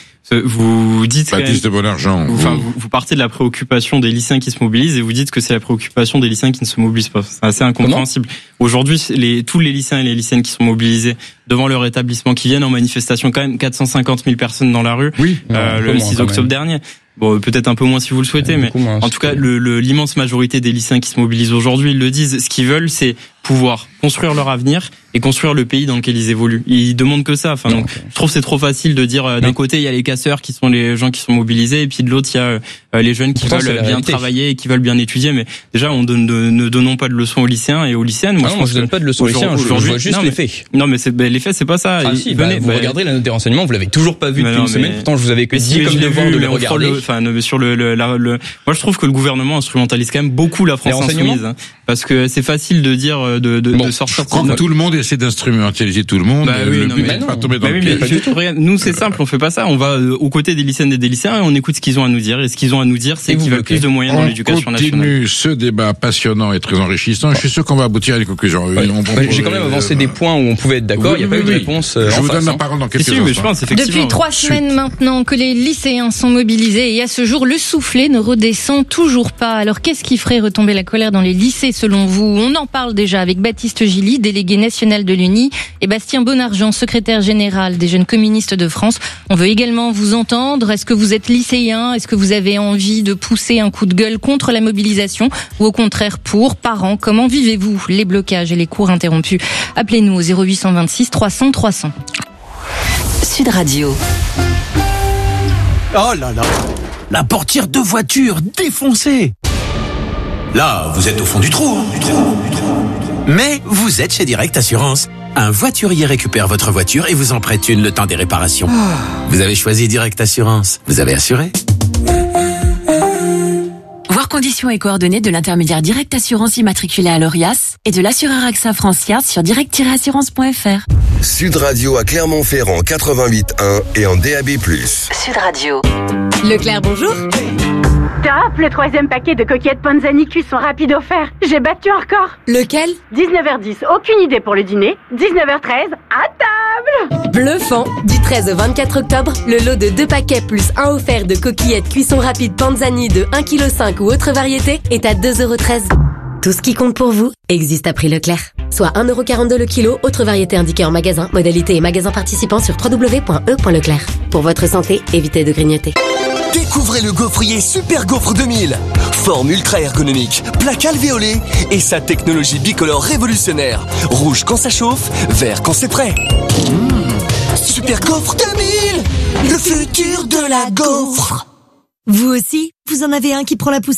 vous dites Baptiste Bonargent. Vous partez de la préoccupation des lycéens qui se mobilisent et vous dites que c'est la préoccupation des lycéens qui ne se mobilisent pas. C'est assez incompréhensible. Aujourd'hui, tous les lycéens et les lycéennes qui sont mobilisés devant leur établissement, qui viennent en manifestation, quand même 450 000 personnes dans la rue, le 6 octobre dernier. Bon, peut-être un peu moins si vous le souhaitez, mais en tout cas, l'immense majorité des lycéens qui se mobilisent aujourd'hui, ils le disent. Ce qu'ils veulent, c'est pouvoir construire leur avenir et construire le pays dans lequel ils évoluent. Ils demandent que ça. Enfin, donc, je trouve que c'est trop facile de dire d'un côté il y a les casseurs qui sont les gens qui sont mobilisés et puis de l'autre il y a les jeunes qui veulent bien travailler et qui veulent bien étudier. Mais déjà, ne donnons pas de leçons aux lycéens et aux lycéennes. Moi, je donne pas de leçons aux lycéens. Je vois juste les faits. Non, mais les faits, c'est pas ça. Vous regardez la note des renseignements, vous l'avez toujours pas vu depuis une semaine. Pourtant, je vous avais dit comme devoir de le regarder. Moi, je trouve que le gouvernement instrumentalise quand même beaucoup la France insoumise, parce que c'est facile de dire de sortir. Je crois que tout le monde essaie d'instrumentaliser tout le monde. Pas tomber dans le piège. Nous, c'est simple, on fait pas ça. On va aux côtés des lycéennes et des lycéens et on écoute ce qu'ils ont à nous dire. Et ce qu'ils ont à nous dire, c'est qu'ils veulent plus de moyens dans l'éducation nationale. On continue ce débat passionnant et très enrichissant. Je suis sûr qu'on va aboutir à des conclusions. J'ai quand même avancé des points où on pouvait être d'accord. Il n'y a pas eu de réponse. Je vous donne la parole dans quelques instants. Depuis 3 semaines maintenant que les lycéens sont mobilisés et à ce jour, le soufflet ne redescend toujours pas. Alors qu'est-ce qui ferait retomber la colère dans les lycées selon vous? On en parle déjà avec Baptiste Gilly, délégué national de l'UNI, et Bastien Bonargent, secrétaire général des Jeunes communistes de France. On veut également vous entendre. Est-ce que vous êtes lycéen? Est-ce que vous avez envie de pousser un coup de gueule contre la mobilisation ou au contraire pour? Parents, comment vivez-vous les blocages et les cours interrompus? Appelez-nous au 0826 300 300. Sud Radio. Oh là là, la portière de voiture défoncée. Là, vous êtes au fond du trou. Mais vous êtes chez Direct Assurance. Un voiturier récupère votre voiture et vous en prête une le temps des réparations. Vous avez choisi Direct Assurance. Vous avez assuré. Voir conditions et coordonnées de l'intermédiaire Direct Assurance immatriculé à l'ORIAS et de l'assureur AXA France Yard sur direct-assurance.fr. Sud Radio à Clermont-Ferrand 88.1 et en DAB+. Sud Radio. Leclerc, bonjour. Top, le 3e paquet de coquillettes Panzani cuisson rapide offert. J'ai battu un record. Lequel? 19h10, aucune idée pour le dîner. 19h13, à table. Bluffant. Du 13 au 24 octobre, le lot de 2 paquets plus 1 offert de coquillettes cuisson rapide Panzani de 1,5 kg ou autre variété est à 2,13 €. Tout ce qui compte pour vous existe à prix Leclerc. Soit 1,42 € le kilo, autre variété indiquée en magasin, modalité et magasin participant sur www.e.leclerc. Pour votre santé, évitez de grignoter. Découvrez le gaufrier Super Gaufre 2000. Forme ultra ergonomique, plaque alvéolée et sa technologie bicolore révolutionnaire. Rouge quand ça chauffe, vert quand c'est prêt. Super Gaufre 2000, le futur de la gaufre. Vous aussi, vous en avez un qui prend la poussière ?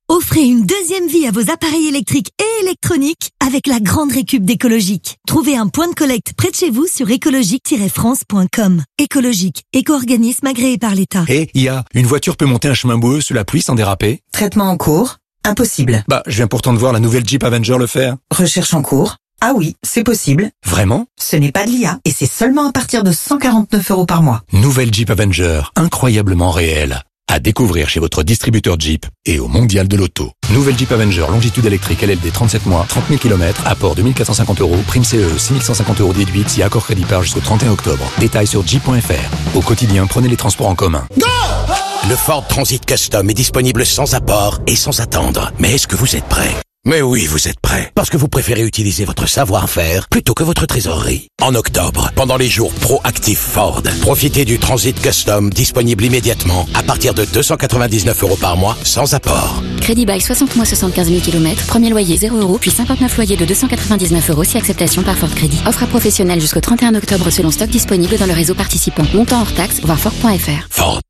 Offrez une deuxième vie à vos appareils électriques et électroniques avec la grande récup d'Écologique. Trouvez un point de collecte près de chez vous sur écologique-france.com. Écologique, éco-organisme agréé par l'État. IA, une voiture peut monter un chemin boueux sous la pluie sans déraper? Traitement en cours. Impossible. Je viens pourtant de voir la nouvelle Jeep Avenger le faire. Recherche en cours. Ah oui, c'est possible. Vraiment? Ce n'est pas de l'IA et c'est seulement à partir de 149 € par mois. Nouvelle Jeep Avenger, incroyablement réelle. À découvrir chez votre distributeur Jeep et au Mondial de l'Auto. Nouvelle Jeep Avenger, longitude électrique LLD 37 mois, 30 000 km, apport 2450 €, prime CE 6150 € déduite si accord crédit par jusqu'au 31 octobre. Détails sur jeep.fr. Au quotidien, prenez les transports en commun. Le Ford Transit Custom est disponible sans apport et sans attendre. Mais est-ce que vous êtes prêts? Mais oui, vous êtes prêts. Parce que vous préférez utiliser votre savoir-faire plutôt que votre trésorerie. En octobre, pendant les jours Proactive Ford, profitez du Transit Custom disponible immédiatement à partir de 299 € par mois sans apport. Crédit bail 60 mois 75 000 km, premier loyer 0 €, puis 59 loyers de 299 € si acceptation par Ford Crédit. Offre à professionnels jusqu'au 31 octobre selon stock disponible dans le réseau participant. Montant hors taxe, voir Ford.fr. Ford.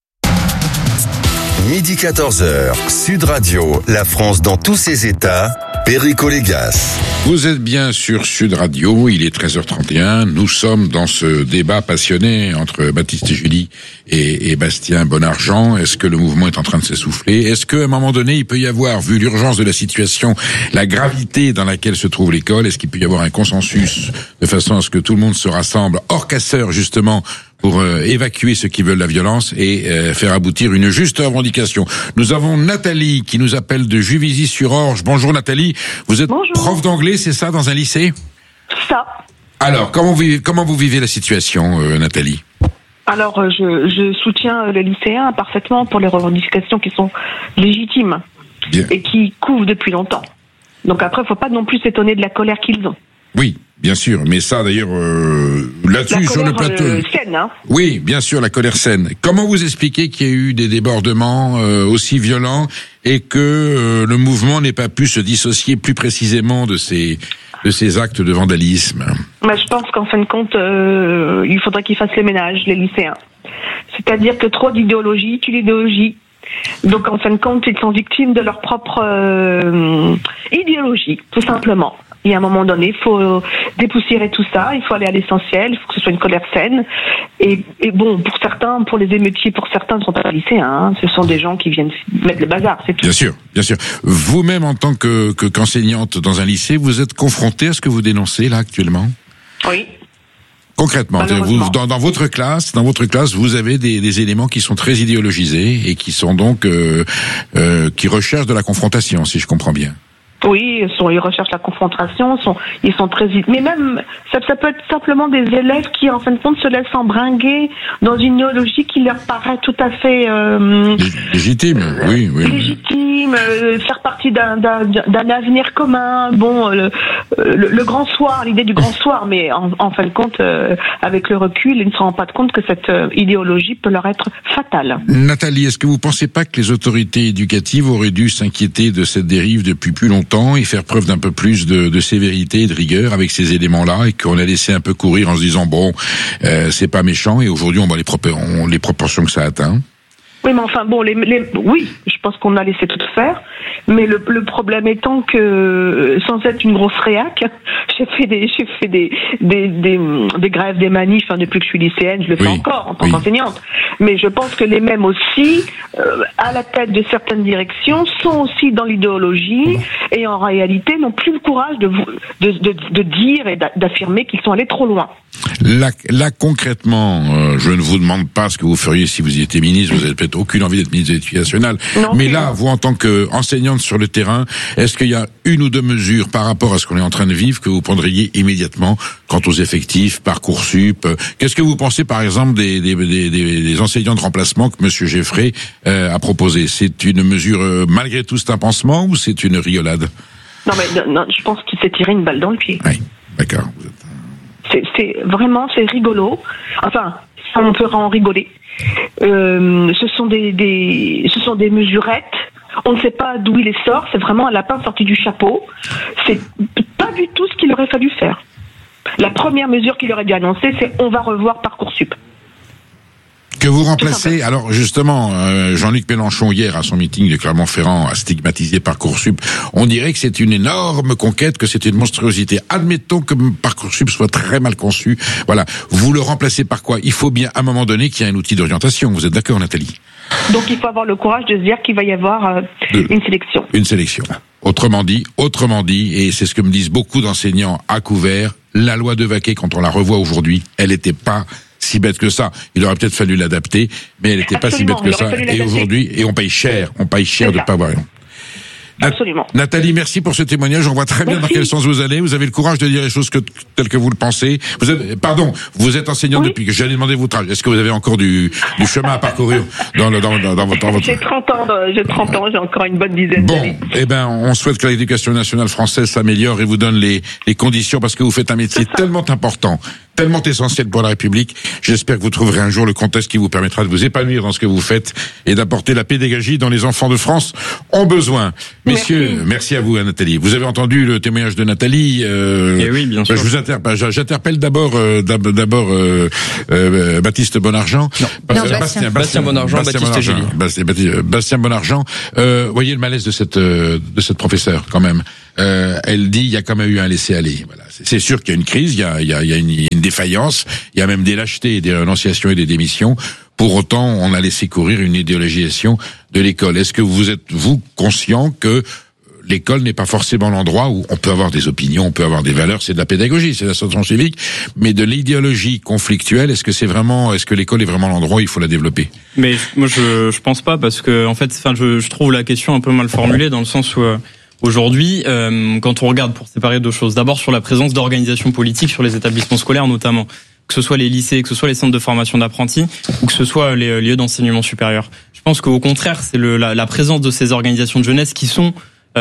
Midi 14h, Sud Radio, la France dans tous ses états, Perico Légas. Vous êtes bien sur Sud Radio, il est 13h31, nous sommes dans ce débat passionné entre Baptiste Julie et Bastien Bonargent. Est-ce que le mouvement est en train de s'essouffler? Est-ce qu'à un moment donné, il peut y avoir, vu l'urgence de la situation, la gravité dans laquelle se trouve l'école, est-ce qu'il peut y avoir un consensus de façon à ce que tout le monde se rassemble hors casseur, justement, pour évacuer ceux qui veulent la violence et faire aboutir une juste revendication. Nous avons Nathalie qui nous appelle de Juvisy-sur-Orge. Bonjour Nathalie, vous êtes prof d'anglais, c'est ça, dans un lycée? Ça. Alors, comment vous vivez la situation, Nathalie? Alors, je soutiens les lycéens parfaitement pour les revendications qui sont légitimes et qui couvrent depuis longtemps. Donc après, il ne faut pas non plus s'étonner de la colère qu'ils ont. Oui, bien sûr, mais ça d'ailleurs là-dessus sur le plateau. Saine, hein. Oui, bien sûr, la colère saine. Comment vous expliquez qu'il y a eu des débordements aussi violents et que le mouvement n'ait pas pu se dissocier plus précisément de ces actes de vandalisme? Je pense qu'en fin de compte, il faudrait qu'ils fassent les ménages, les lycéens. C'est-à-dire que trop d'idéologie tue l'idéologie. Donc en fin de compte, ils sont victimes de leur propre idéologie, tout simplement. Et à un moment donné, il faut dépoussiérer tout ça, il faut aller à l'essentiel, il faut que ce soit une colère saine. Et bon, pour certains, pour les émeutiers, pour certains ne sont pas lycéens, hein. Ce sont des gens qui viennent mettre le bazar, c'est tout. Bien sûr, bien sûr. Vous-même, en tant qu'enseignante dans un lycée, vous êtes confrontée à ce que vous dénoncez là actuellement? Oui. Concrètement, vous, dans votre classe, vous avez des éléments qui sont très idéologisés et qui sont donc qui recherchent de la confrontation, si je comprends bien. Oui, ils recherchent la confrontation, ils sont très... Mais même, ça peut être simplement des élèves qui, en fin de compte, se laissent embringuer dans une idéologie qui leur paraît tout à fait... légitime, oui. Légitime, faire partie d'un avenir commun, bon, le grand soir, l'idée du grand soir, mais en fin de compte, avec le recul, ils ne se rendent pas compte que cette idéologie peut leur être fatale. Nathalie, est-ce que vous ne pensez pas que les autorités éducatives auraient dû s'inquiéter de cette dérive depuis plus longtemps et faire preuve d'un peu plus de sévérité et de rigueur avec ces éléments-là, et qu'on a laissé un peu courir en se disant bon, c'est pas méchant, et aujourd'hui on voit les proportions que ça atteint? Oui, mais enfin bon, oui, je pense qu'on a laissé tout faire, mais le problème étant que, sans être une grosse réac, j'ai fait des grèves, des manifs, depuis que je suis lycéenne, je le fais encore en tant qu'enseignante. Mais je pense que les mêmes aussi, à la tête de certaines directions, sont aussi dans l'idéologie et en réalité n'ont plus le courage de dire et d'affirmer qu'ils sont allés trop loin. Là concrètement, je ne vous demande pas ce que vous feriez si vous y étiez ministre, vous n'avez peut-être aucune envie d'être ministre de l'Éducation nationale, mais là, vous en tant qu'enseignante sur le terrain, est-ce qu'il y a une ou deux mesures par rapport à ce qu'on est en train de vivre que vous prendriez immédiatement quant aux effectifs, Parcoursup? Qu'est-ce que vous pensez par exemple des enseignants de remplacement que Monsieur Geffray a proposé? C'est une mesure malgré tout c'est un pansement ou c'est une rigolade? Non, je pense qu'il s'est tiré une balle dans le pied. Oui, d'accord. C'est vraiment rigolo. Enfin, on peut en rigoler. Ce sont des mesurettes. On ne sait pas d'où il les sort. C'est vraiment un lapin sorti du chapeau. C'est pas du tout ce qu'il aurait fallu faire. La première mesure qu'il aurait dû annoncer, c'est on va revoir Parcoursup. Que Que vous remplacez, alors justement, Jean-Luc Mélenchon hier à son meeting de Clermont-Ferrand a stigmatisé Parcoursup. On dirait que c'est une énorme conquête, que c'est une monstruosité. Admettons que Parcoursup soit très mal conçu. Voilà. Vous le remplacez par quoi? Il faut bien à un moment donné qu'il y ait un outil d'orientation. Vous êtes d'accord, Nathalie? Donc il faut avoir le courage de se dire qu'il va y avoir une sélection. Une sélection. Autrement dit, et c'est ce que me disent beaucoup d'enseignants à couvert, la loi de Vaquet, quand on la revoit aujourd'hui, elle n'était pas si bête que ça. Il aurait peut-être fallu l'adapter, mais elle n'était pas si bête que ça. Et aujourd'hui, on paye cher de ne pas avoir. Absolument. Nathalie, merci pour ce témoignage. On voit très bien dans quel sens vous allez. Vous avez le courage de dire les choses telles que vous le pensez. Vous êtes enseignante depuis que j'allais demander votre âge. Est-ce que vous avez encore du chemin à parcourir dans votre... J'ai 30 ans, j'ai encore une bonne dizaine d'années. On souhaite que l'éducation nationale française s'améliore et vous donne les conditions, parce que vous faites un métier tellement important, tellement essentiel pour la République. J'espère que vous trouverez un jour le contexte qui vous permettra de vous épanouir dans ce que vous faites et d'apporter la pédagogie dont les enfants de France ont besoin. Messieurs, merci à vous, Nathalie. Vous avez entendu le témoignage de Nathalie. Oui, bien sûr. J'interpelle d'abord Baptiste Bonargent. Bastien Bonargent, Baptiste Gély. Bastien Bonargent. Voyez le malaise de cette professeure, quand même. Elle dit il y a quand même eu un laisser-aller. Voilà. C'est sûr qu'il y a une crise, il y a une défaillance, il y a même des lâchetés, des renonciations et des démissions. Pour autant, on a laissé courir une idéologisation de l'école. Est-ce que vous êtes, conscient que l'école n'est pas forcément l'endroit où on peut avoir des opinions, on peut avoir des valeurs, c'est de la pédagogie, c'est de la science civique, mais de l'idéologie conflictuelle, est-ce que l'école est vraiment l'endroit où il faut la développer? Mais moi, je pense pas, parce que, en fait, je trouve la question un peu mal formulée, dans le sens où, aujourd'hui, quand on regarde, pour séparer deux choses, d'abord sur la présence d'organisations politiques sur les établissements scolaires notamment, que ce soit les lycées, que ce soit les centres de formation d'apprentis, ou que ce soit les lieux d'enseignement supérieur. Je pense qu'au contraire, c'est la présence de ces organisations de jeunesse qui sont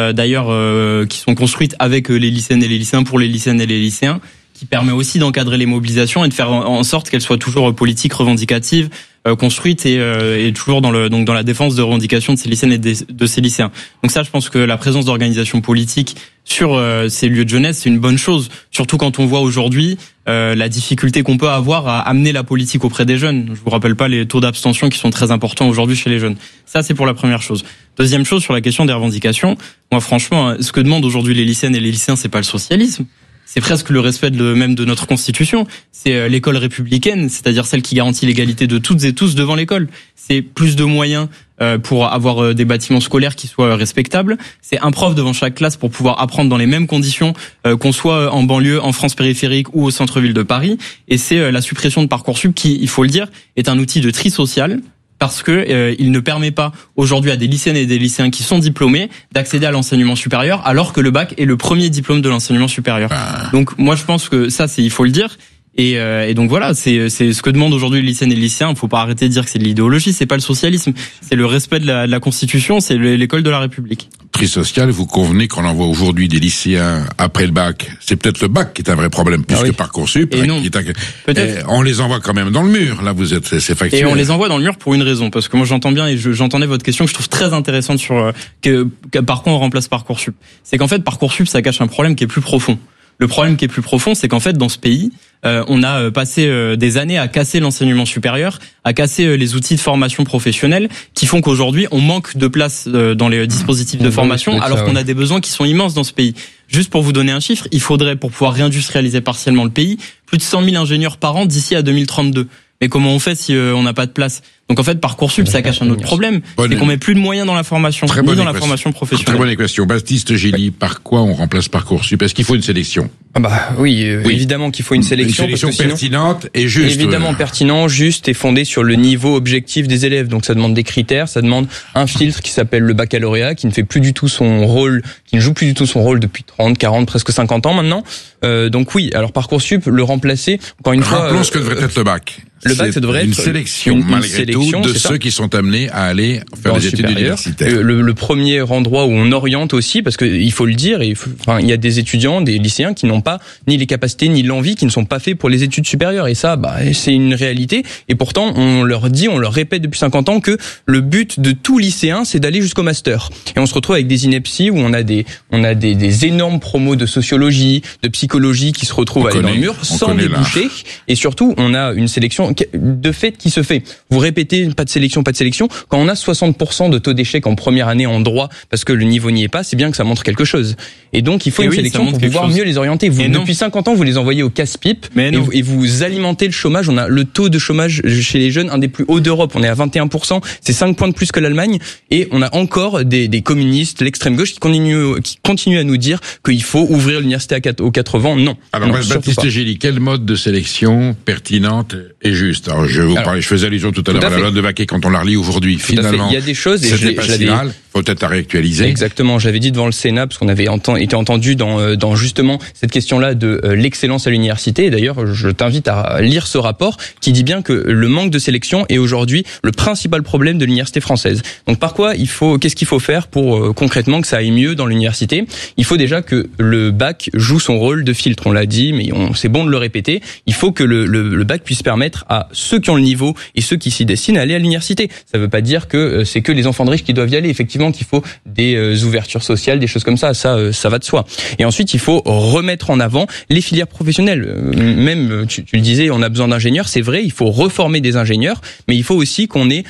qui sont construites avec les lycéennes et les lycéens, pour les lycéennes et les lycéens, qui permet aussi d'encadrer les mobilisations et de faire en sorte qu'elles soient toujours politiques, revendicatives, construites et toujours dans la défense de revendications de ces lycéennes et de ces lycéens. Donc ça, je pense que la présence d'organisations politiques sur ces lieux de jeunesse, c'est une bonne chose, surtout quand on voit aujourd'hui la difficulté qu'on peut avoir à amener la politique auprès des jeunes. Je vous rappelle pas les taux d'abstention qui sont très importants aujourd'hui chez les jeunes. Ça, c'est pour la première chose. Deuxième chose, sur la question des revendications, moi franchement, ce que demandent aujourd'hui les lycéennes et les lycéens, c'est pas le socialisme. C'est presque le respect même de notre Constitution. C'est l'école républicaine, c'est-à-dire celle qui garantit l'égalité de toutes et tous devant l'école. C'est plus de moyens pour avoir des bâtiments scolaires qui soient respectables. C'est un prof devant chaque classe pour pouvoir apprendre dans les mêmes conditions, qu'on soit en banlieue, en France périphérique ou au centre-ville de Paris. Et c'est la suppression de Parcoursup qui, il faut le dire, est un outil de tri social, parce que il ne permet pas aujourd'hui à des lycéennes et des lycéens qui sont diplômés d'accéder à l'enseignement supérieur, alors que le bac est le premier diplôme de l'enseignement supérieur. Donc moi je pense que ça, il faut le dire. Et donc voilà, c'est ce que demandent aujourd'hui les lycéennes et les lycéens. Il faut pas arrêter de dire que c'est de l'idéologie, c'est pas le socialisme, c'est le respect de la Constitution, c'est l'école de la République. Tri social, vous convenez qu'on envoie aujourd'hui des lycéens après le bac. C'est peut-être le bac qui est un vrai problème, puisque Parcoursup, on les envoie quand même dans le mur. Là, c'est factuel. Et on les envoie dans le mur pour une raison, parce que moi j'entends bien et j'entendais votre question que je trouve très intéressante sur par quoi on remplace Parcoursup. C'est qu'en fait Parcoursup, ça cache un problème qui est plus profond. Le problème qui est plus profond, c'est qu'en fait, dans ce pays, on a passé des années à casser l'enseignement supérieur, à casser les outils de formation professionnelle, qui font qu'aujourd'hui, on manque de place dans les dispositifs de formation, alors qu'on a des besoins qui sont immenses dans ce pays. Juste pour vous donner un chiffre, il faudrait, pour pouvoir réindustrialiser partiellement le pays, plus de 100 000 ingénieurs par an d'ici à 2032. Mais comment on fait si on n'a pas de place? Donc en fait, Parcoursup, ça cache un autre problème, c'est qu'on met plus de moyens dans la formation, ni dans la formation professionnelle. Très bonne question. Baptiste Gély, par quoi on remplace Parcoursup? Est-ce qu'il faut une sélection? Oui, évidemment qu'il faut une sélection. Une sélection pertinente et juste. Évidemment pertinent, juste et fondée sur le niveau objectif des élèves. Donc ça demande des critères, ça demande un filtre qui s'appelle le baccalauréat, qui ne fait plus du tout son rôle, qui ne joue plus du tout son rôle depuis 30, 40, presque 50 ans maintenant. Donc oui, alors Parcoursup, le remplacer, encore une fois. Rappelons ce que devrait être le bac. Le bac, ça devrait être une sélection, malgré tout, de ceux qui sont amenés à aller faire des études universitaires. Le premier endroit où on oriente aussi, parce que il faut le dire, il y a des étudiants, des lycéens qui n'ont pas ni les capacités ni l'envie, qui ne sont pas faits pour les études supérieures. Et ça, c'est une réalité. Et pourtant, on leur répète depuis 50 ans que le but de tout lycéen, c'est d'aller jusqu'au master. Et on se retrouve avec des INEPSI où on a des énormes promos de sociologie, de psychologie qui se retrouvent à aller dans le mur sans déboucher. Et surtout, on a une sélection sélection de fait qui se fait. Vous répétez pas de sélection. Quand on a 60% de taux d'échec en première année en droit parce que le niveau n'y est pas, c'est bien que ça montre quelque chose. Et donc il faut une sélection pour pouvoir mieux les orienter. Vous, depuis 50 ans, vous les envoyez au casse-pipe et vous alimentez le chômage. On a le taux de chômage chez les jeunes un des plus hauts d'Europe. On est à 21%, c'est 5 points de plus que l'Allemagne. Et on a encore des communistes, l'extrême gauche qui continuent à nous dire qu'il faut ouvrir l'université aux 4 vents. Non. Alors, Baptiste Gély, quel mode de sélection pertinente et juste? Alors, je faisais allusion tout à l'heure à la loi de Vaquet quand on la relit aujourd'hui. Finalement, il y a des choses et c'était pas si mal. Faut peut-être la réactualiser. Exactement. J'avais dit devant le Sénat parce qu'on avait été entendu dans justement cette question-là de l'excellence à l'université. Et d'ailleurs, je t'invite à lire ce rapport qui dit bien que le manque de sélection est aujourd'hui le principal problème de l'université française. Donc, qu'est-ce qu'il faut faire pour concrètement que ça aille mieux dans l'université? Il faut déjà que le bac joue son rôle de filtre. On l'a dit, mais c'est bon de le répéter. Il faut que le bac puisse permettre à ceux qui ont le niveau et ceux qui s'y destinent à aller à l'université. Ça veut pas dire que c'est que les enfants de riches qui doivent y aller. Effectivement, qu'il faut des ouvertures sociales, des choses comme ça. Ça va de soi. Et ensuite, il faut remettre en avant les filières professionnelles. Même, tu le disais, on a besoin d'ingénieurs. C'est vrai, il faut reformer des ingénieurs, mais il faut aussi qu'on ait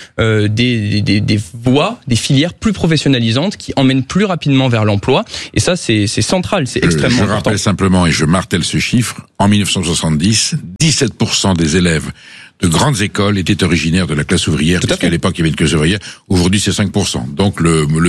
des voies, des filières plus professionnalisantes qui emmènent plus rapidement vers l'emploi. Et ça, c'est central, c'est extrêmement important. Je rappelle simplement, et je martèle ce chiffre, en 1970, 17% des élèves de grandes écoles étaient originaires de la classe ouvrière, puisqu'à l'époque il y avait une classe ouvrière. Aujourd'hui, c'est 5%. Donc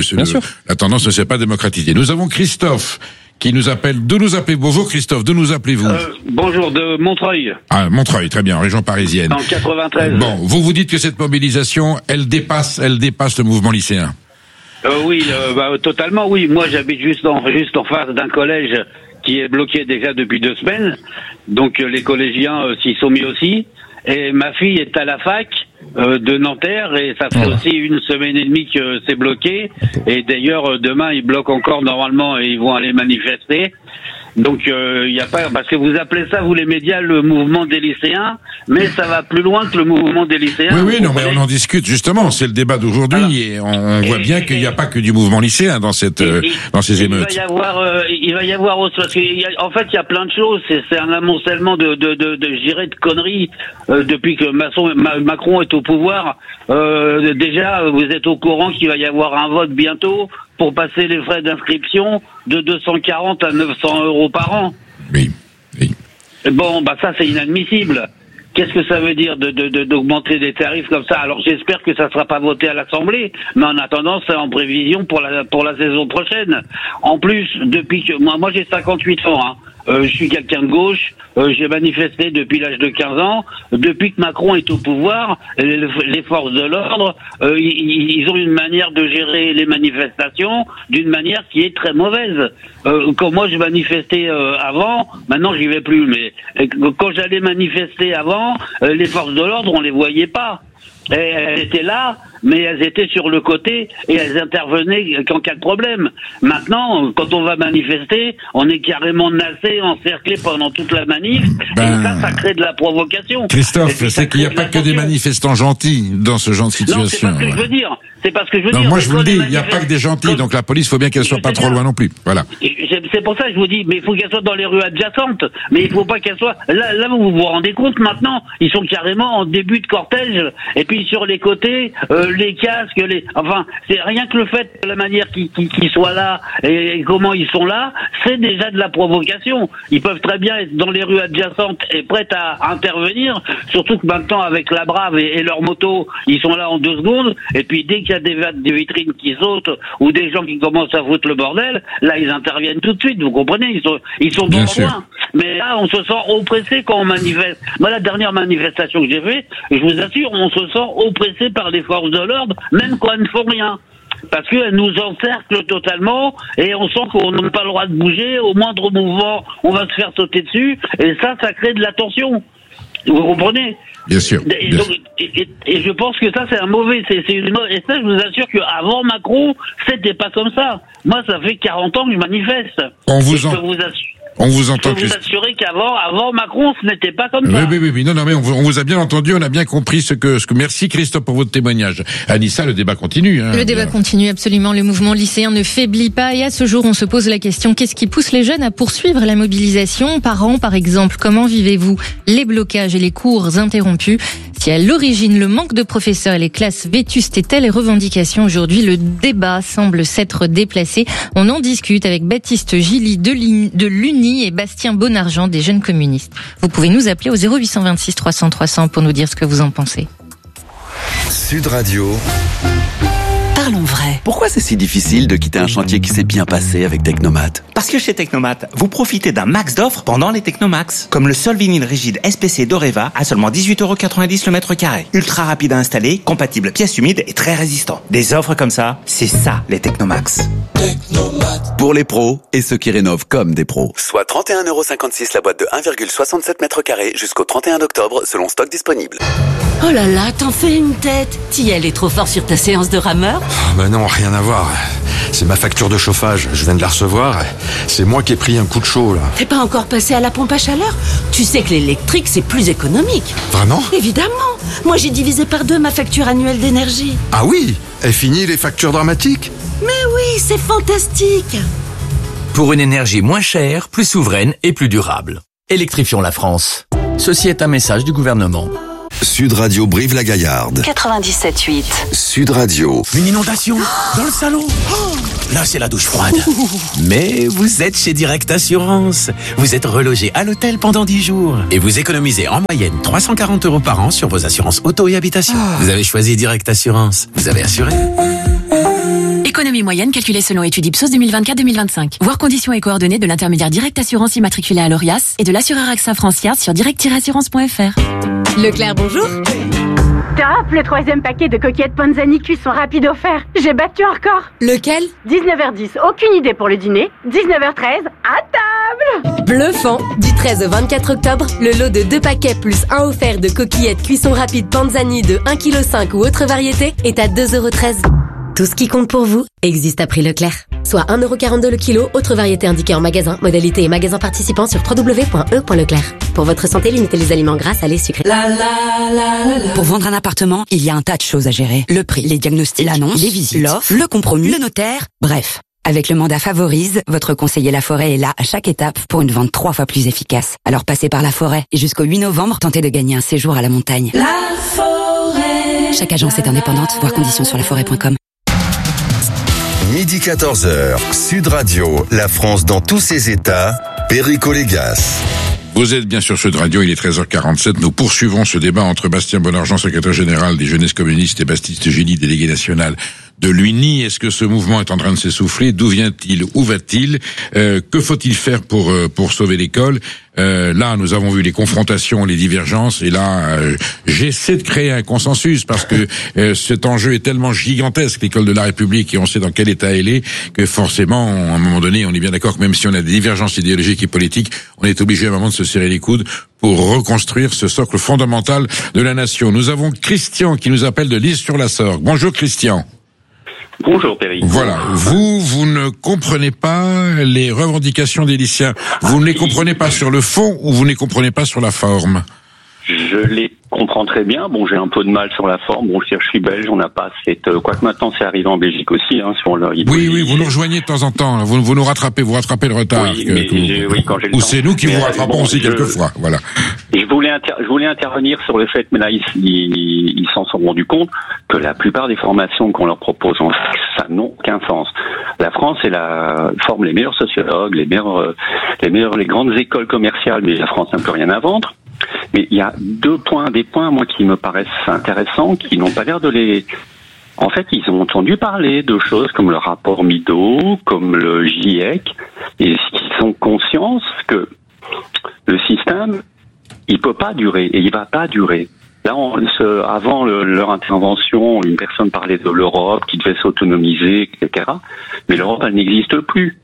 la tendance ne s'est pas démocratisée. Nous avons Christophe qui nous appelle. D'où nous appelez-vous? Bonjour Christophe, d'où nous appelez-vous? Bonjour, de Montreuil. Ah, Montreuil, très bien, région parisienne. En 93. Bon, vous dites que cette mobilisation, elle dépasse le mouvement lycéen. Oui, totalement, oui. Moi, j'habite juste en face d'un collège qui est bloqué déjà depuis 2 semaines. Donc les collégiens s'y sont mis aussi. Et ma fille est à la fac de Nanterre et ça fait aussi 1 semaine et demie que c'est bloqué. Et d'ailleurs, demain, ils bloquent encore normalement et ils vont aller manifester. Donc il y a pas, parce que vous appelez ça, vous les médias, le mouvement des lycéens, mais ça va plus loin que le mouvement des lycéens. Oui, non, mais on en discute justement. C'est le débat d'aujourd'hui et on voit bien qu'il n'y a pas que du mouvement lycéen dans ces émeutes. Il va y avoir aussi, parce qu'en fait il y a plein de choses. C'est un amoncellement de conneries depuis que Macron est au pouvoir. Déjà, vous êtes au courant qu'il va y avoir un vote bientôt pour passer les frais d'inscription de 240 à 900 euros par an. Oui. Bon, ça c'est inadmissible. Qu'est-ce que ça veut dire d'augmenter des tarifs comme ça? Alors j'espère que ça sera pas voté à l'Assemblée, mais en attendant, c'est en prévision pour la saison prochaine. En plus, depuis que moi j'ai 58 ans, je suis quelqu'un de gauche, j'ai manifesté depuis l'âge de 15 ans. Depuis que Macron est au pouvoir, les forces de l'ordre, ils ont une manière de gérer les manifestations d'une manière qui est très mauvaise. Quand moi je manifestais avant, maintenant j'y vais plus, mais quand j'allais manifester avant, les forces de l'ordre, on les voyait pas. Elles étaient là, mais elles étaient sur le côté et elles intervenaient qu'en cas de problème. Maintenant, quand on va manifester, on est carrément nassé, encerclé pendant toute la manif, et ça crée de la provocation. Christophe, c'est qu'il n'y a pas que des manifestants gentils dans ce genre de situation. Non, c'est pas ce que je veux dire. C'est pas ce que je veux dire. Moi, je vous le dis, il n'y a pas que des gentils, donc la police, faut bien qu'elle soit pas trop loin non plus. Voilà. C'est pour ça que je vous dis, mais il faut qu'elle soit dans les rues adjacentes, mais il faut pas qu'elle soit... Là, vous vous rendez compte maintenant, ils sont carrément en début de cortège, et puis sur les côtés, les casques, enfin, c'est rien que le fait de la manière qu'ils soient là et comment ils sont là, c'est déjà de la provocation. Ils peuvent très bien être dans les rues adjacentes et prêts à intervenir, surtout que maintenant avec la Brave et leur moto, ils sont là en 2 secondes, et puis dès qu'il y a des vitrines qui sautent ou des gens qui commencent à foutre le bordel, là ils interviennent tout de suite, vous comprenez, ils sont dans le loin. Mais là on se sent oppressé quand on manifeste. Moi, la dernière manifestation que j'ai faite, je vous assure, on se sent oppressé par les forces de l'ordre, même quand elles ne font rien. Parce qu'elles nous encerclent totalement et on sent qu'on n'a pas le droit de bouger. Au moindre mouvement, on va se faire sauter dessus. Et ça crée de la tension. Vous comprenez? Bien sûr. Et je pense que ça, c'est un mauvais... Et ça, je vous assure qu'avant Macron, c'était pas comme ça. Moi, ça fait 40 ans que je manifeste. On vous entend. Je peux vous assurer qu'avant Macron, ce n'était pas comme ça. Oui. Non, mais on vous a bien entendu, on a bien compris ce que. Merci Christophe pour votre témoignage. Anissa, le débat continue. Le débat continue absolument. Le mouvement lycéen ne faiblit pas et à ce jour, on se pose la question, qu'est-ce qui pousse les jeunes à poursuivre la mobilisation? Parents, par exemple, comment vivez-vous les blocages et les cours interrompus? Si à l'origine, le manque de professeurs et les classes vétustes étaient les revendications, aujourd'hui, le débat semble s'être déplacé. On en discute avec Baptiste Gilly de l'UNI et Bastien Bonargent des Jeunes Communistes. Vous pouvez nous appeler au 0826 300 300 pour nous dire ce que vous en pensez. Sud Radio. Parlons vrai. Pourquoi c'est si difficile de quitter un chantier qui s'est bien passé avec Technomat? Parce que chez Technomat, vous profitez d'un max d'offres pendant les Technomax. Comme le sol vinyle rigide SPC d'Oreva à seulement 18,90€ le mètre carré. Ultra rapide à installer, compatible pièces humides et très résistant. Des offres comme ça, c'est ça les Technomax. Technomat. Pour les pros et ceux qui rénovent comme des pros. Soit 31,56€ la boîte de 1,67 mètres carrés jusqu'au 31 octobre selon stock disponible. Oh là là, t'en fais une tête. Tiel est trop fort sur ta séance de rameur? Ben non, rien à voir. C'est ma facture de chauffage, je viens de la recevoir. C'est moi qui ai pris un coup de chaud, là. T'es pas encore passé à la pompe à chaleur? Tu sais que l'électrique, c'est plus économique. Vraiment? Évidemment. Moi, j'ai divisé par 2 ma facture annuelle d'énergie. Ah oui? Et fini les factures dramatiques? Mais oui, c'est fantastique. Pour une énergie moins chère, plus souveraine et plus durable. Électrifions la France. Ceci est un message du gouvernement. Sud Radio Brive-la-Gaillarde. 97.8. Sud Radio. Une inondation dans le salon. Oh, là, c'est la douche froide. Mais vous êtes chez Direct Assurance. Vous êtes relogé à l'hôtel pendant 10 jours. Et vous économisez en moyenne 340€ par an sur vos assurances auto et habitation. Vous avez choisi Direct Assurance. Vous avez assuré. Économie moyenne calculée selon étude Ipsos 2024-2025. Voir conditions et coordonnées de l'intermédiaire Direct Assurance immatriculé à l'ORIAS et de l'assureur AXA Francia sur direct-assurance.fr. Leclerc, bonjour. Top, le 3e paquet de coquillettes Panzani cuisson rapide offert. J'ai battu un record. Lequel? 19h10, aucune idée pour le dîner. 19h13, à table. Bluffant. Du 13 au 24 octobre, le lot de 2 paquets plus 1 offert de coquillettes cuisson rapide Panzani de 1,5 kg ou autre variété est à 2,13€. Tout ce qui compte pour vous existe à prix Leclerc. Soit 1,42€ le kilo, autre variété indiquée en magasin, modalité et magasin participant sur www.e.leclerc. Pour votre santé, limitez les aliments gras, salés, sucrés. Pour vendre un appartement, il y a un tas de choses à gérer. Le prix, les diagnostics, l'annonce, les visites, l'offre, le compromis, le notaire, bref. Avec le mandat Favorise, votre conseiller Laforêt est là à chaque étape pour une vente 3 fois plus efficace. Alors passez par Laforêt et jusqu'au 8 novembre, tentez de gagner un séjour à la montagne. Laforêt. Chaque agence est indépendante, voir conditions sur laforêt.com. Midi 14h, Sud Radio, la France dans tous ses états, Perico Légas. Vous êtes bien sur Sud Radio, il est 13h47. Nous poursuivons ce débat entre Bastien Bonargent, secrétaire général des Jeunesses Communistes, et Baptiste Gilly, délégué national de l'UNI. Est-ce que ce mouvement est en train de s'essouffler? D'où vient-il? Où va-t-il? Que faut-il faire pour sauver l'école? Là, nous avons vu les confrontations, les divergences, et là, j'essaie de créer un consensus parce que cet enjeu est tellement gigantesque, l'école de la République, et on sait dans quel état elle est, que forcément, à un moment donné, on est bien d'accord que même si on a des divergences idéologiques et politiques, on est obligé à un moment de se serrer les coudes pour reconstruire ce socle fondamental de la nation. Nous avons Christian qui nous appelle de Lys-sur-la-Sorgue. Bonjour Christian. Bonjour Perry. Voilà, vous ne comprenez pas les revendications des lycéens. Vous ne les comprenez pas sur le fond ou vous ne les comprenez pas sur la forme? Je les comprends très bien. Bon, j'ai un peu de mal sur la forme. Bon, je suis belge, on n'a pas cette... Quoique maintenant, c'est arrivé en Belgique aussi. Sur le... Oui, vous nous rejoignez de temps en temps. Vous nous rattrapez, vous rattrapez le retard. Oui, quand j'ai le ou temps. C'est nous qui vous rattrapons aussi quelquefois. Voilà. Je voulais intervenir sur le fait, mais là, ils s'en sont rendus compte que la plupart des formations qu'on leur propose en fac, ça n'a aucun sens. La France, forme les meilleurs sociologues, les grandes écoles commerciales, mais la France n'a plus rien à vendre. Mais il y a des points, moi, qui me paraissent intéressants, qui n'ont pas l'air de les... En fait, ils ont entendu parler de choses comme le rapport Mido, comme le GIEC, et ils ont conscience que le système, il peut pas durer, et il va pas durer. Là, avant leur intervention, une personne parlait de l'Europe qui devait s'autonomiser, etc. Mais l'Europe, elle n'existe plus.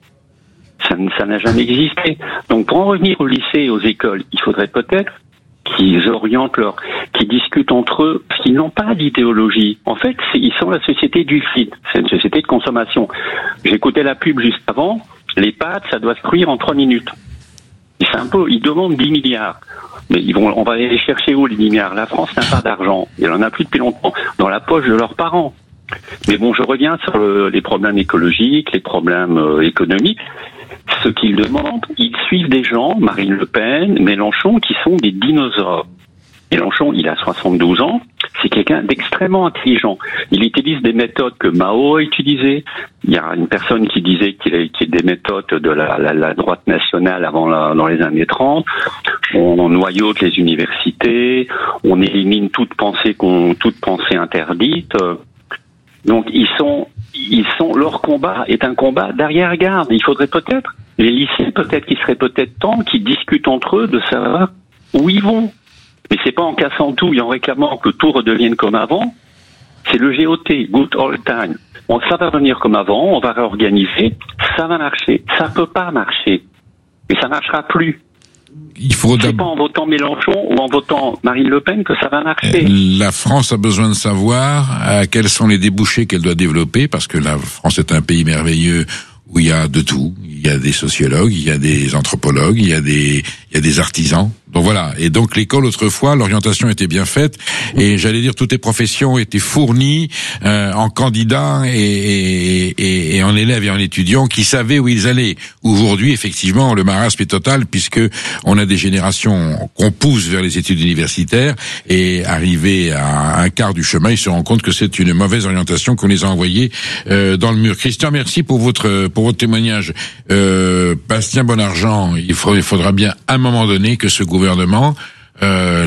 Ça n'a jamais existé. Donc, pour en revenir au lycée et aux écoles, il faudrait peut-être qu'ils orientent qu'ils discutent entre eux, parce qu'ils n'ont pas d'idéologie. En fait, ils sont la société du feed. C'est une société de consommation. J'écoutais la pub juste avant. Les pâtes, ça doit se cuire en 3 minutes. Ils demandent 10 milliards. Mais on va aller les chercher où les 10 milliards? La France n'a pas d'argent. Elle en a plus depuis longtemps. Dans la poche de leurs parents. Mais bon, je reviens sur les problèmes écologiques, les problèmes économiques. Ce qu'ils demandent, ils suivent des gens, Marine Le Pen, Mélenchon, qui sont des dinosaures. Mélenchon, il a 72 ans, c'est quelqu'un d'extrêmement intelligent. Il utilise des méthodes que Mao a utilisées. Il y a une personne qui disait qu'il y a des méthodes de la droite nationale dans les années 30. On noyaute les universités, on élimine toute pensée interdite. Donc leur combat est un combat d'arrière-garde. Il faudrait peut-être, les lycées qu'il serait peut-être temps qu'ils discutent entre eux de savoir où ils vont. Mais c'est pas en cassant tout et en réclamant que tout redevienne comme avant. C'est le GOT, Good Old Time. Ça va revenir comme avant, on va réorganiser, ça va marcher. Ça peut pas marcher. Et ça marchera plus. C'est pas en votant Mélenchon ou en votant Marine Le Pen que ça va marcher. La France a besoin de savoir quels sont les débouchés qu'elle doit développer, parce que la France est un pays merveilleux où il y a de tout. Il y a des sociologues, il y a des anthropologues, il y a des artisans. Donc voilà. Et donc l'école, autrefois, l'orientation était bien faite, et j'allais dire toutes les professions étaient fournies en candidats et en élèves et en étudiants qui savaient où ils allaient. Aujourd'hui, effectivement, le marasme est total, puisque on a des générations qu'on pousse vers les études universitaires, et arrivés à un quart du chemin, ils se rendent compte que c'est une mauvaise orientation qu'on les a envoyés dans le mur. Christian, merci pour votre témoignage. Bastien Bonargent, il faudra bien à un moment donné que ce gouvernement